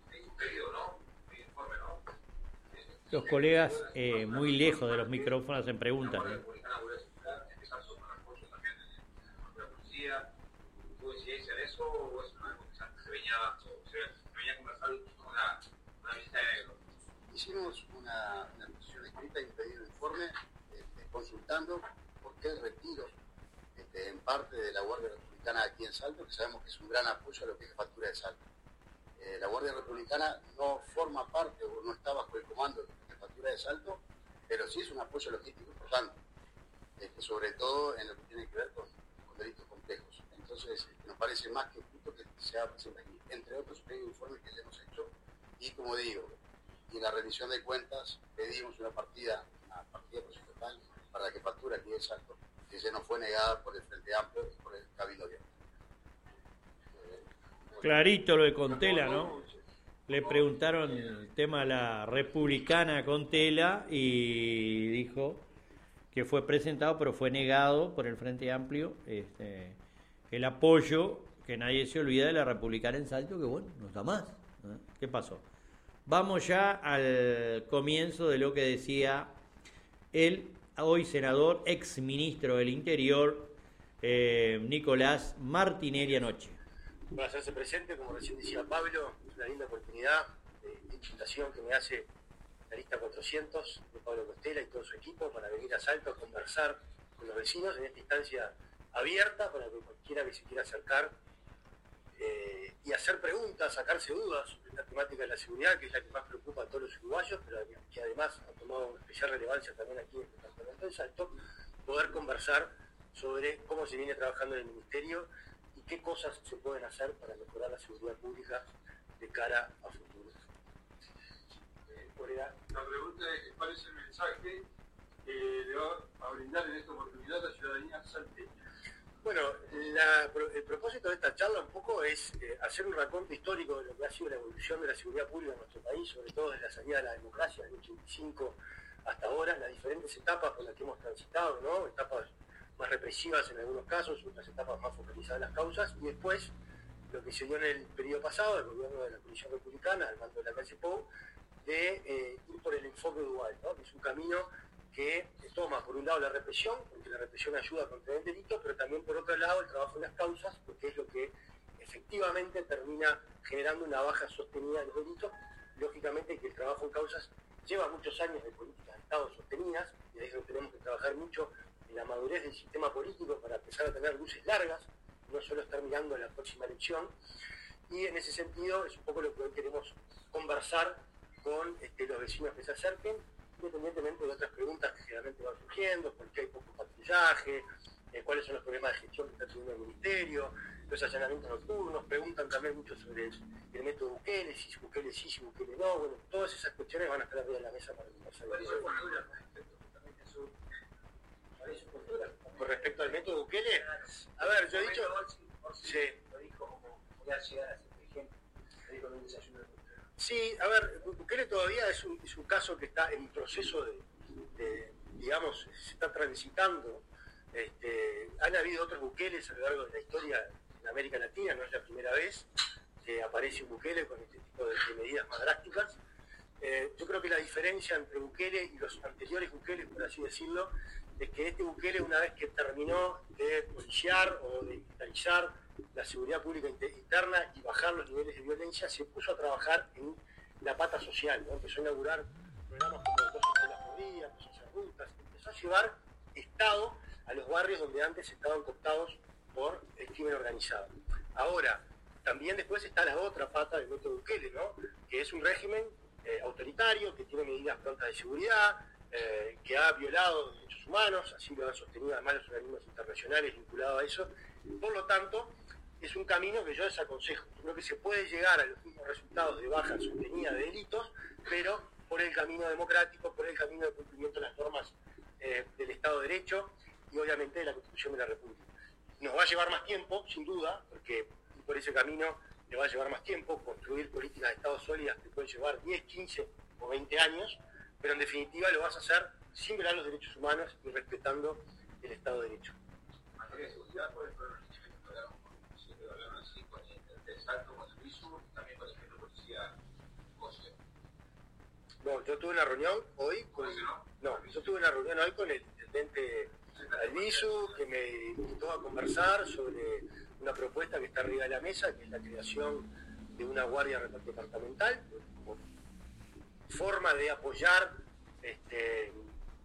S2: Los colegas eh, muy lejos de los micrófonos en preguntas. ¿eh?
S4: ¿Tuvo incidencia de eso o es algo que se venía, se venía conversando una, una visita de negro?
S1: Hicimos una, una exposición escrita y un pedido de informe este, consultando por qué el retiro este, en parte de la Guardia Republicana aquí en Salto, que sabemos que es un gran apoyo a lo que es la factura de Salto. Eh, la Guardia Republicana no forma parte o no está bajo el comando de la factura de Salto, pero sí es un apoyo logístico importante, este, sobre todo en lo que tiene que ver con, con delitos complejos. Entonces, nos parece más que justo que se haga presente aquí, entre otros pedidos de informes que ya hemos hecho, y como digo, y en la rendición de cuentas pedimos una partida, una partida presupuestal para la que factura aquí en Salto, que se nos fue negada por el Frente Amplio y por el Cabildo Abierto.
S2: Clarito lo de Contela, ¿no? Le preguntaron el tema a la republicana Contela y dijo que fue presentado, pero fue negado por el Frente Amplio este, el apoyo, que nadie se olvida de la republicana en Salto, que bueno, no está más. ¿eh? ¿Qué pasó? Vamos ya al comienzo de lo que decía el hoy senador, ex ministro del Interior, eh, Nicolás Martinelli anoche.
S7: Para hacerse presente, como recién decía Pablo, es una linda oportunidad de invitación que me hace la lista cuatrocientos de Pablo Costela y todo su equipo para venir a Salto a conversar con los vecinos en esta instancia abierta para que cualquiera que se quiera acercar eh, y hacer preguntas, sacarse dudas sobre esta temática de la seguridad, que es la que más preocupa a todos los uruguayos, pero que además ha tomado una especial relevancia también aquí en el departamento de Salto, poder conversar sobre cómo se viene trabajando en el Ministerio y qué cosas se pueden hacer para mejorar la seguridad pública de cara a futuro.
S4: Eh, la pregunta es cuál es el mensaje que le va a brindar en esta oportunidad a la ciudadanía salteña.
S7: Bueno, la, el propósito de esta charla un poco es eh, hacer un raconto histórico de lo que ha sido la evolución de la seguridad pública en nuestro país, sobre todo desde la salida de la democracia del ochenta y cinco hasta ahora, las diferentes etapas por las que hemos transitado, ¿no? Etapas más represivas en algunos casos, otras etapas más focalizadas en las causas, y después lo que se dio en el periodo pasado, el gobierno de la Coalición Republicana, al mando de la calle Pou, de eh, ir por el enfoque dual, ¿no? Que es un camino que toma por un lado la represión, porque la represión ayuda a contener el delito, pero también por otro lado el trabajo en las causas, porque es lo que efectivamente termina generando una baja sostenida de los delitos. Lógicamente que el trabajo en causas lleva muchos años de políticas de Estado sostenidas, y ahí es donde tenemos que trabajar mucho en la madurez del sistema político para empezar a tener luces largas, no solo estar mirando a la próxima elección. Y en ese sentido es un poco lo que hoy queremos conversar con este, los vecinos que se acerquen, independientemente de otras preguntas que generalmente van surgiendo, por qué hay poco patrullaje, eh, cuáles son los problemas de gestión que está teniendo el Ministerio, los allanamientos nocturnos, preguntan también mucho sobre el, el método Bukele, si Bukele sí, si Bukele no, bueno, todas esas cuestiones van a estar arriba de la mesa para conversar. Con respecto al método Bukele, a ver, yo he dicho... Sí. Sí, a ver, Bukele todavía es un, es un caso que está en proceso de, de digamos, se está transitando. Este, han habido otros Bukeles a lo largo de la historia en América Latina, no es la primera vez que aparece un Bukele con este tipo de, de medidas más drásticas. Eh, yo creo que la diferencia entre Bukele y los anteriores Bukele, por así decirlo, es que este Bukele, una vez que terminó de policiar o de militarizar la seguridad pública interna y bajar los niveles de violencia, se puso a trabajar en la pata social, ¿no? Empezó a inaugurar programas como dos escuelas por día, empezó a hacer rutas, empezó a llevar Estado a los barrios donde antes estaban cooptados por el crimen organizado. Ahora, también después está la otra pata del método Bukele, ¿no? Que es un régimen eh, autoritario, que tiene medidas prontas de seguridad, eh, que ha violado los derechos humanos, así lo han sostenido además los organismos internacionales vinculados a eso. Por lo tanto, es un camino que yo desaconsejo. Yo creo que se puede llegar a los mismos resultados de baja sostenida de delitos, pero por el camino democrático, por el camino de cumplimiento de las normas eh, del Estado de Derecho y obviamente de la Constitución de la República. Nos va a llevar más tiempo, sin duda, porque por ese camino le va a llevar más tiempo construir políticas de Estado sólidas que pueden llevar diez, quince o veinte años, pero en definitiva lo vas a hacer sin violar los derechos humanos y respetando el Estado de Derecho. No, yo tuve una reunión hoy con... No, yo tuve una reunión hoy con el intendente Albizu, que me invitó a conversar sobre una propuesta que está arriba de la mesa, que es la creación de una guardia departamental, como forma de apoyar este,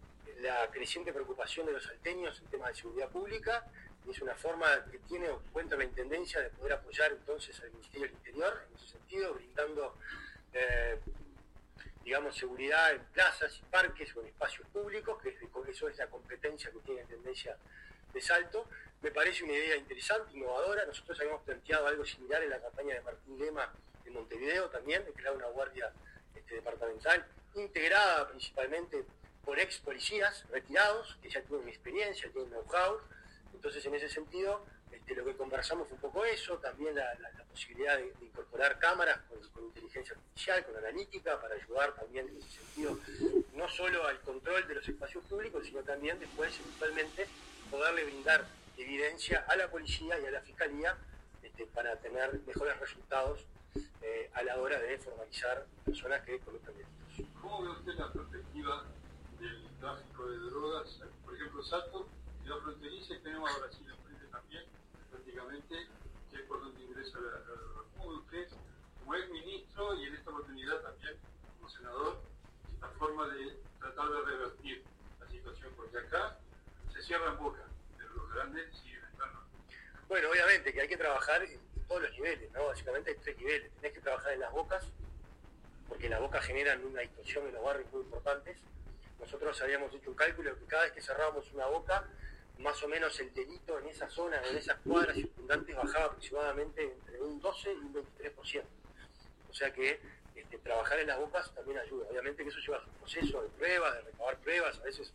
S7: la creciente preocupación de los salteños en temas de seguridad pública, y es una forma que tiene o cuenta la Intendencia de poder apoyar entonces al Ministerio del Interior, en ese sentido, brindando eh, digamos, seguridad en plazas y parques o en espacios públicos, que eso es la competencia que tiene la Intendencia de Salto. Me parece una idea interesante, innovadora. Nosotros habíamos planteado algo similar en la campaña de Martín Lema en Montevideo también, de crear una guardia este, departamental, integrada principalmente por ex policías retirados, que ya tienen experiencia, tienen know-how. Entonces, en ese sentido, este, lo que conversamos fue un poco eso, también la, la, la posibilidad de, de incorporar cámaras con, con inteligencia artificial, con analítica, para ayudar también en ese sentido, no solo al control de los espacios públicos, sino también después, eventualmente, poderle brindar evidencia a la policía y a la fiscalía este, para tener mejores resultados eh, a la hora de formalizar personas que cometen delitos.
S4: ¿Cómo ve usted la perspectiva del tráfico de drogas? Por ejemplo, Salto, ciudad fronteriza, y tenemos a Brasil enfrente también, prácticamente, que es por donde ingresa la droga. ¿Cómo ve usted, como ex ministro y en esta oportunidad también como senador, la forma de tratar de revertir la situación? Porque acá se cierran bocas, pero los grandes siguen entrando.
S7: Bueno, obviamente que hay que trabajar en todos los niveles, ¿no? Básicamente hay tres niveles. Tenés que trabajar en las bocas, porque las bocas generan una distorsión en los barrios muy importantes. Nosotros habíamos hecho un cálculo que cada vez que cerrábamos una boca, más o menos el delito en esa zona o en esas cuadras circundantes bajaba aproximadamente entre un doce y un veintitrés por ciento. O sea que este, trabajar en las bocas también ayuda. Obviamente que eso lleva a su proceso de pruebas, de recabar pruebas. A veces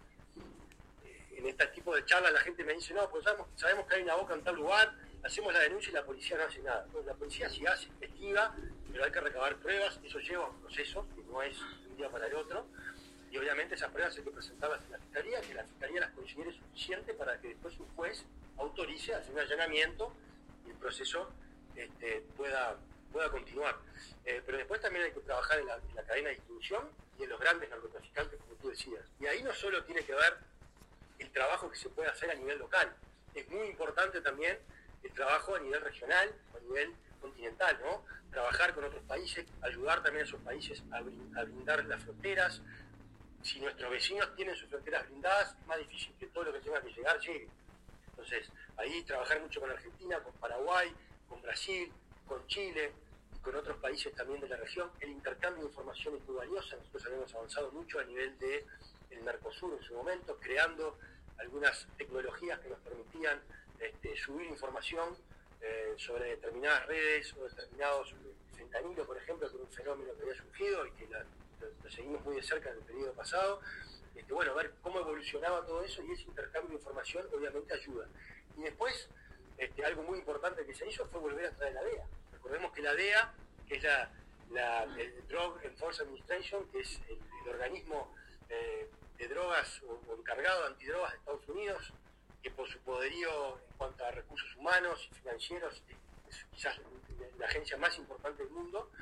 S7: eh, en este tipo de charlas la gente me dice, no, pues sabemos, sabemos que hay una boca en tal lugar, hacemos la denuncia y la policía no hace nada. Entonces, la policía sí hace, investiga, pero hay que recabar pruebas. Eso lleva a un proceso que no es de un día para el otro. Y obviamente esas pruebas hay que presentarlas en la Fiscalía, que la Fiscalía las considere suficientes para que después un juez autorice hacer un allanamiento y el proceso este, pueda, pueda continuar. Eh, pero después también hay que trabajar en la, en la cadena de distribución y en los grandes narcotraficantes, como tú decías. Y ahí no solo tiene que ver el trabajo que se puede hacer a nivel local, es muy importante también el trabajo a nivel regional, a nivel continental, ¿no? Trabajar con otros países, ayudar también a esos países a, brin- a brindar las fronteras. Si nuestros vecinos tienen sus fronteras blindadas, es más difícil que todo lo que tenga que llegar llegue. Entonces, ahí trabajar mucho con Argentina, con Paraguay, con Brasil, con Chile y con otros países también de la región. El intercambio de información es muy valioso. Nosotros habíamos avanzado mucho a nivel del Mercosur en su momento, creando algunas tecnologías que nos permitían este, subir información eh, sobre determinadas redes o determinados fentanilo, por ejemplo, que era un fenómeno que había surgido y que la lo seguimos muy de cerca en el periodo pasado. Este, bueno, ver cómo evolucionaba todo eso, y ese intercambio de información obviamente ayuda. Y después, este, algo muy importante que se hizo fue volver a traer la D E A. Recordemos que la D E A, que es la, la el Drug Enforcement Administration, que es el, el organismo eh, de drogas o, o encargado de antidrogas de Estados Unidos, que por su poderío en cuanto a recursos humanos y financieros es quizás la agencia más importante del mundo.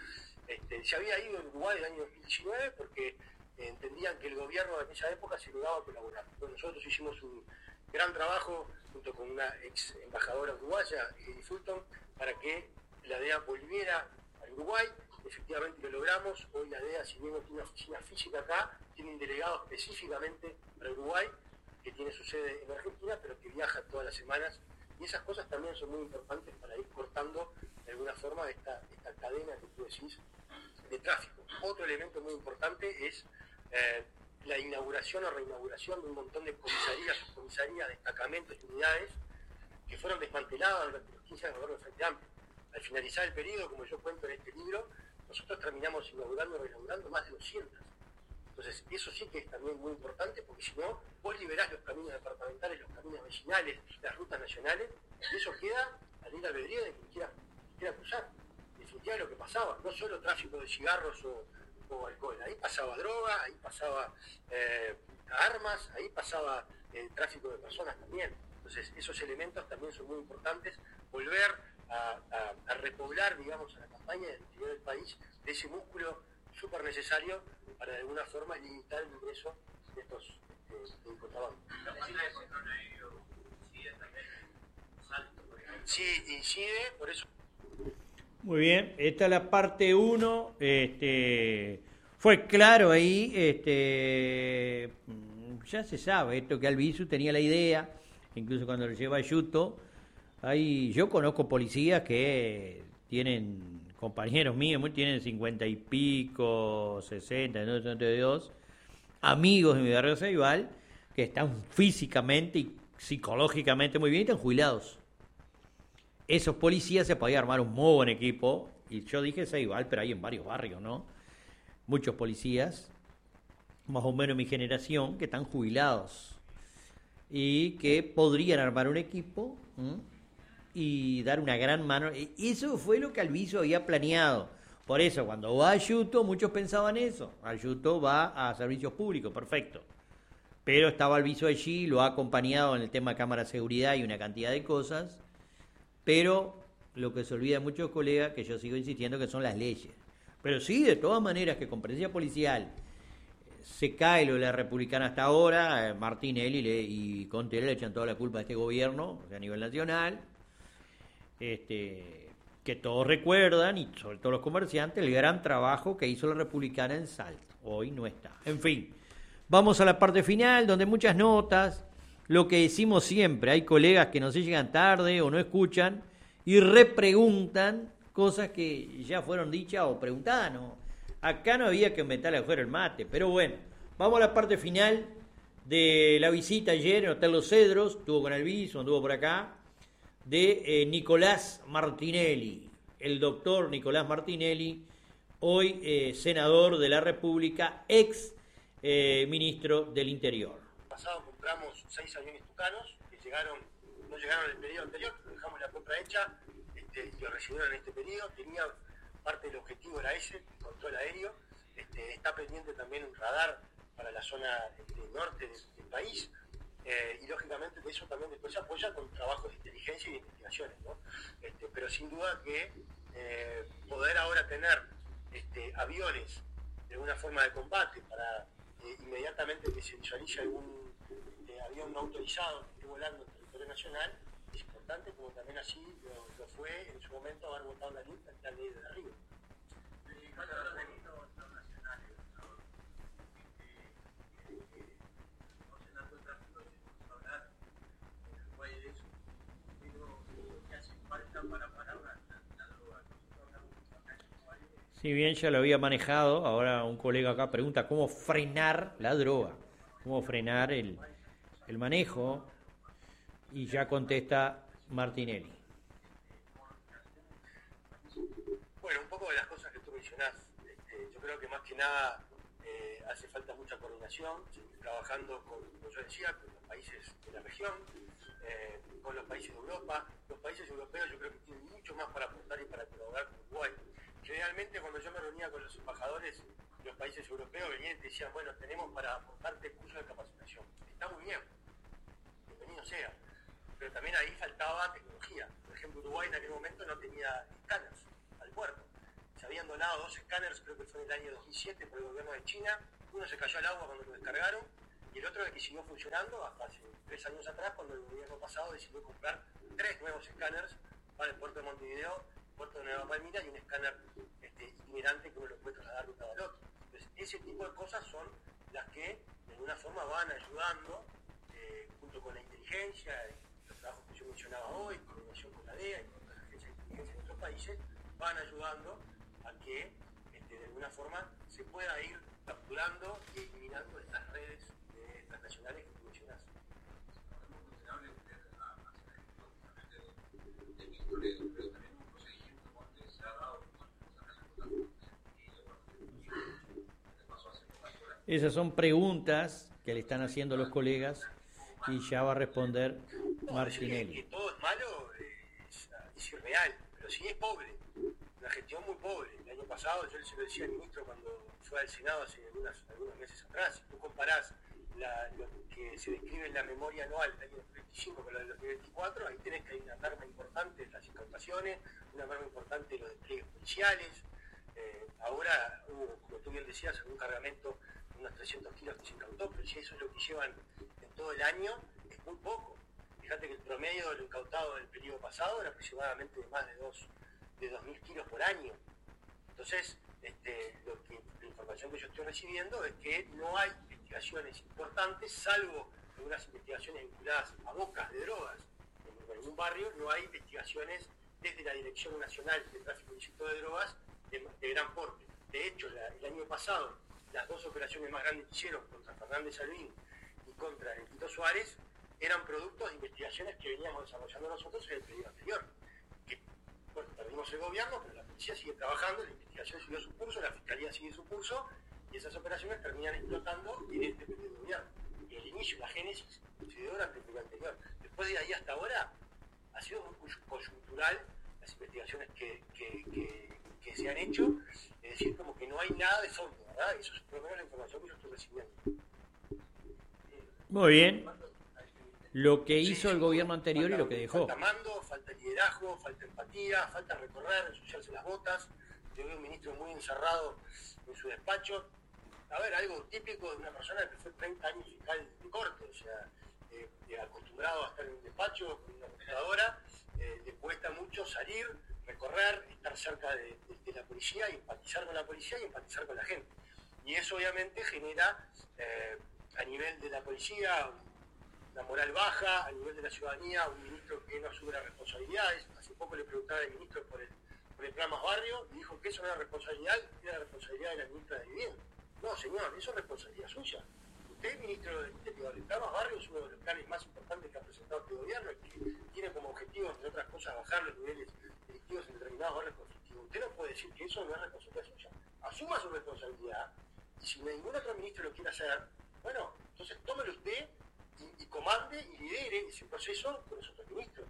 S7: Este, se había ido en Uruguay el año dos mil diecinueve porque eh, entendían que el gobierno de aquella época se negaba a colaborar. Bueno, nosotros hicimos un gran trabajo junto con una ex embajadora uruguaya, Eddie Fulton, para que la D E A volviera al Uruguay. Efectivamente lo logramos. Hoy la D E A, si bien no tiene una oficina física acá, tiene un delegado específicamente para Uruguay, que tiene su sede en Argentina, pero que viaja todas las semanas. Y esas cosas también son muy importantes para ir cortando de alguna forma esta, esta cadena que tú decís de tráfico. Otro elemento muy importante es eh, la inauguración o reinauguración de un montón de comisarías, subcomisarías, destacamentos y unidades que fueron desmanteladas durante los quince años del gobierno del Frente Amplio. Al finalizar el periodo, como yo cuento en este libro, nosotros terminamos inaugurando y reinaugurando más de doscientas. Entonces, eso sí que es también muy importante, porque si no, vos liberás los caminos departamentales, los caminos vecinales, las rutas nacionales, y eso queda al libre albedrío de quien quiera, quiera cruzar. En definitiva, lo que pasaba, no solo tráfico de cigarros o, o alcohol, ahí pasaba droga, ahí pasaba eh, armas, ahí pasaba eh, tráfico de personas también. Entonces, esos elementos también son muy importantes, volver a, a, a repoblar, digamos, a la campaña del interior del país, de ese músculo súper necesario para de alguna forma limitar el ingreso de estos de, de contrabando. Sí, incide, por eso.
S2: Muy bien, esta es la parte uno. Este, fue claro ahí, este, ya se sabe esto que Albizu tenía la idea, incluso cuando lo lleva a Yuto. Ahí, yo conozco policías que tienen compañeros míos, tienen cincuenta y pico, sesenta, sesenta y dos, amigos de mi barrio Ceibal, que están físicamente y psicológicamente muy bien y están jubilados. Esos policías se podía armar un muy buen equipo, y yo dije Ceibal, pero hay en varios barrios, ¿no? Muchos policías, más o menos mi generación, que están jubilados y que podrían armar un equipo, ¿m? y dar una gran mano. Eso fue lo que Albizu había planeado. Por eso, cuando va a Yuto, muchos pensaban eso. Yuto va a servicios públicos, perfecto. Pero estaba Albizu allí, lo ha acompañado en el tema de cámara de seguridad y una cantidad de cosas. Pero lo que se olvida de muchos colegas, que yo sigo insistiendo, que son las leyes. Pero sí, de todas maneras, que con presencia policial se cae lo de la republicana hasta ahora, Martinelli le, y Contreras le echan toda la culpa a este gobierno, a nivel nacional. Este, que todos recuerdan, y sobre todo los comerciantes, el gran trabajo que hizo la republicana en Salto. Hoy no está. En fin, vamos a la parte final, donde muchas notas, lo que decimos siempre, hay colegas que no se llegan tarde o no escuchan y repreguntan cosas que ya fueron dichas o preguntadas. ¿No? Acá no había que inventarle afuera el mate, pero bueno, vamos a la parte final de la visita ayer en Hotel Los Cedros, estuvo con Albizu, anduvo por acá, de eh, Nicolás Martinelli, el doctor Nicolás Martinelli, hoy eh, senador de la República, ex eh, ministro del Interior.
S7: Pasado compramos seis aviones tucanos que llegaron, no llegaron en el periodo anterior, dejamos la compra hecha este, y lo recibieron en este periodo. Tenía parte del objetivo era ese, el control aéreo. Este, está pendiente también un radar para la zona este, norte del, del país. Eh, y lógicamente de eso también después se apoya con trabajos de inteligencia y de investigaciones, ¿no? Este, pero sin duda que eh, poder ahora tener este, aviones de una forma de combate para eh, inmediatamente que se visualice algún eh, avión no autorizado que esté volando en territorio nacional es importante, como también así lo, lo fue en su momento haber votado la ley la ley de arriba.
S2: Si bien ya lo había manejado, ahora un colega acá pregunta cómo frenar la droga, cómo frenar el, el manejo, y ya contesta Martinelli.
S7: Bueno, un poco de las cosas que tú mencionás, este, yo creo que más que nada eh, hace falta mucha coordinación, seguir trabajando con, como yo decía, con los países de la región, eh, con los países de Europa. Los países europeos yo creo que tienen mucho más para aportar y para colaborar con Uruguay. Generalmente cuando yo me reunía con los embajadores de los países europeos venían y te decían, bueno, tenemos para aportarte cursos de capacitación. Está muy bien, bienvenido sea, pero también ahí faltaba tecnología. Por ejemplo, Uruguay en aquel momento no tenía escáneres al puerto. Se habían donado donado dos escáneres, creo que fue en el año dos mil siete, por el gobierno de China. Uno se cayó al agua cuando lo descargaron, y el otro es el que siguió funcionando hasta hace tres años atrás, cuando el gobierno pasado decidió comprar tres nuevos escáneres para el puerto de Montevideo, el puerto de Nueva Palmira, y un escáner este, itinerante que uno lo puede trasladar de un lado al otro. Entonces, ese tipo de cosas son las que de alguna forma van ayudando, eh, junto con la inteligencia, los trabajos que yo mencionaba hoy, coordinación con la D E A y con las agencias de inteligencia de otros países, van ayudando a que este, de alguna forma se pueda ir capturando y eliminando estas redes eh, transnacionales que tú mencionas.
S2: Esas son preguntas que le están haciendo los colegas y ya va a responder Martinelli.
S7: Que, que todo es malo es, es irreal, pero sí es pobre, una gestión muy pobre. El año pasado, yo se lo decía al ministro cuando fue al Senado hace algunas, algunos meses atrás, si tú comparás la, lo que se describe en la memoria anual del año dos mil veinticinco con la del dos mil veinticuatro, ahí tenés que hay una merma importante de las incautaciones, una merma importante de los despliegues policiales. Eh, ahora hubo, como tú bien decías, un cargamento de unos trescientos kilos que se incautó, pero si eso es lo que llevan en todo el año, es muy poco. Fíjate que el promedio de lo incautado del periodo pasado era aproximadamente de más de dos de dos mil kilos por año. Entonces, este, lo que, la información que yo estoy recibiendo es que no hay investigaciones importantes, salvo algunas investigaciones vinculadas a bocas de drogas. En algún barrio no hay investigaciones desde la Dirección Nacional de Tráfico Ilícito de Drogas de, de gran porte. De hecho, la, el año pasado, las dos operaciones más grandes que hicieron contra Fernández Albín y contra el Tito Suárez eran productos de investigaciones que veníamos desarrollando nosotros en el periodo anterior. Que, bueno, perdimos el gobierno, pero la policía sigue trabajando, la investigación siguió su curso, la fiscalía sigue su curso, y esas operaciones terminan explotando en este periodo de gobierno. Y el inicio, la génesis, se dio durante el periodo anterior. Después de ahí hasta ahora, ha sido muy coyuntural las investigaciones que, que, que, que se han hecho, es decir, como que no hay nada de fondo, ¿verdad? Eso es por lo menos la información que yo estoy recibiendo.
S2: Muy bien. Lo que hizo sí, el gobierno anterior falta, y lo que dejó.
S7: Falta mando, falta liderazgo, falta empatía, falta recorrer, ensuciarse las botas. Yo veo un ministro muy encerrado en su despacho. A ver, algo típico de una persona que fue treinta años fiscal de corte, o sea, eh, eh, acostumbrado a estar en un despacho con una computadora, eh, le cuesta mucho salir, recorrer, estar cerca de, de, de la policía, y empatizar con la policía y empatizar con la gente. Y eso obviamente genera eh, a nivel de la policía la moral baja, a nivel de la ciudadanía, un ministro que no asume las responsabilidades. Hace poco le preguntaba al ministro por el, por el plan Más Barrio y dijo que eso no era responsabilidad, era la responsabilidad de la ministra de Vivienda. No, señor, eso es responsabilidad suya. Usted, ministro del Interior, el plan Más Barrio es uno de los planes más importantes que ha presentado este gobierno y que tiene como objetivo, entre otras cosas, bajar los niveles delictivos en determinados barrios conflictivos. Usted no puede decir que eso no es responsabilidad suya. Asuma su responsabilidad, y si ningún otro ministro lo quiere hacer, bueno, entonces tómelo usted y, y comande y lidere ese proceso con los otros ministros.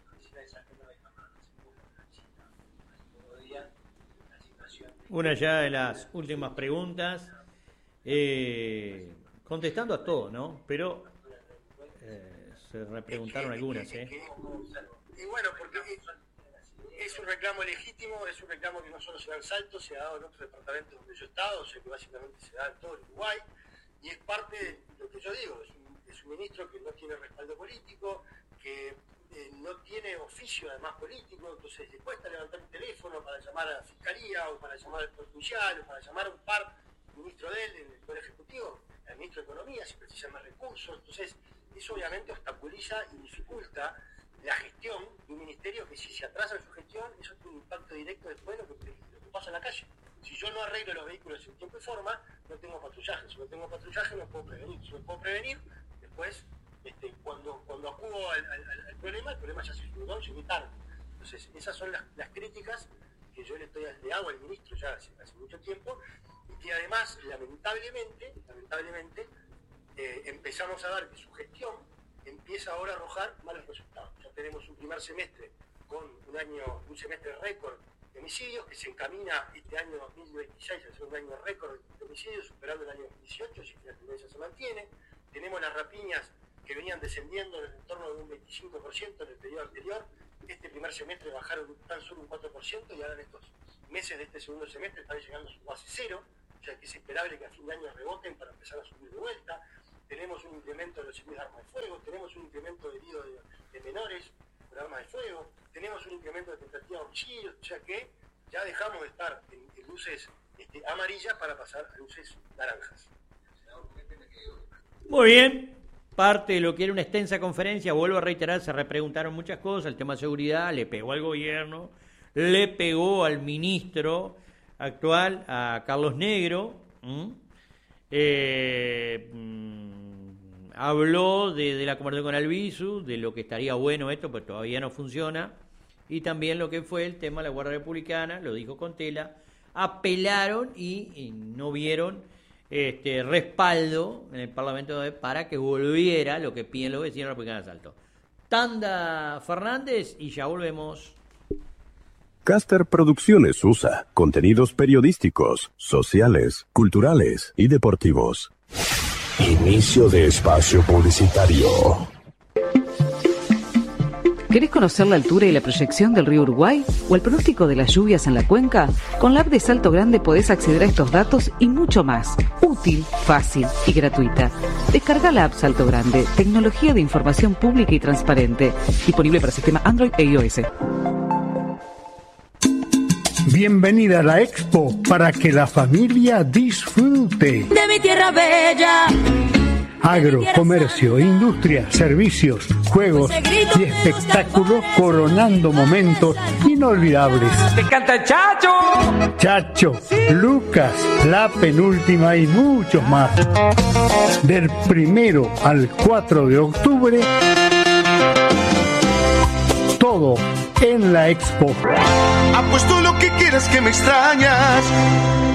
S2: Una ya de las últimas preguntas, eh, contestando a todo, ¿no? Pero eh, se repreguntaron algunas, ¿eh?
S7: Y bueno, porque es un reclamo legítimo, es un reclamo que no solo se da en Salto, se ha dado en otros departamentos donde yo he estado, o sea que básicamente se da en todo el Uruguay, y es parte de lo que yo digo, es un, es un ministro que no tiene respaldo político, que eh, no tiene oficio además político, entonces le cuesta levantar el teléfono para llamar a la fiscalía o para llamar al poder judicial o para llamar a un par ministro de él en el Poder Ejecutivo, al ministro de Economía, si precisa más recursos. Entonces eso obviamente obstaculiza y dificulta la gestión de un ministerio que, si se atrasa en su gestión, eso tiene un impacto directo después de lo que, lo que pasa en la calle. Si yo no arreglo los vehículos en tiempo y forma, no tengo patrullaje. Si no tengo patrullaje, no puedo prevenir. Si no puedo prevenir, después, este, cuando, cuando acudo al, al, al problema, el problema ya se generó, llegué tarde. Entonces, esas son las, las críticas que yo le, estoy, le hago al ministro ya hace, hace mucho tiempo, y que además, lamentablemente, lamentablemente, eh, empezamos a ver que su gestión empieza ahora a arrojar malos resultados. Ya tenemos un primer semestre con un año, un semestre récord de homicidios, que se encamina este año dos mil veintiséis a ser un año récord de homicidios, superando el año dos mil dieciocho, si la tendencia se mantiene. Tenemos las rapiñas que venían descendiendo en el entorno de un veinticinco por ciento en el periodo anterior. Este primer semestre bajaron tan solo un cuatro por ciento y ahora en estos meses de este segundo semestre están llegando a su base cero, o sea que es esperable que a fin de año reboten para empezar a subir de vuelta. Tenemos un incremento de los heridos de armas de fuego, tenemos un incremento de heridos de, de menores por armas de fuego, tenemos un incremento de tentativa de homicidio, o sea que ya dejamos de estar en, en luces este, amarillas para pasar a luces naranjas.
S2: Muy bien, parte de lo que era una extensa conferencia, vuelvo a reiterar, se repreguntaron muchas cosas, el tema de seguridad, le pegó al gobierno, le pegó al ministro actual, a Carlos Negro, ¿m? Eh, mm, habló de, de la conversación con Albizu, de lo que estaría bueno esto, pues todavía no funciona, y también lo que fue el tema de la Guardia Republicana, lo dijo Contela, apelaron y, y no vieron este respaldo en el Parlamento para que volviera lo que piden los vecinos republicanos de Salto. Tanda Fernández y ya volvemos.
S5: Caster Producciones U S A contenidos periodísticos, sociales, culturales y deportivos. Inicio de espacio publicitario.
S11: ¿Querés conocer la altura y la proyección del río Uruguay o el pronóstico de las lluvias en la cuenca? Con la app de Salto Grande podés acceder a estos datos y mucho más. Útil, fácil y gratuita. Descarga la app Salto Grande, tecnología de información pública y transparente. Disponible para sistema Android e iOS.
S8: Bienvenida a la Expo para que la familia disfrute.
S9: De mi tierra bella.
S8: Agro, comercio, industria, servicios, juegos y espectáculos coronando momentos inolvidables.
S9: ¡Te canta Chacho!
S8: Chacho, Lucas, La Penúltima y muchos más. Del primero al cuatro de octubre, todo. todo, en la Expo.
S20: Apuesto lo que quieras que me extrañas.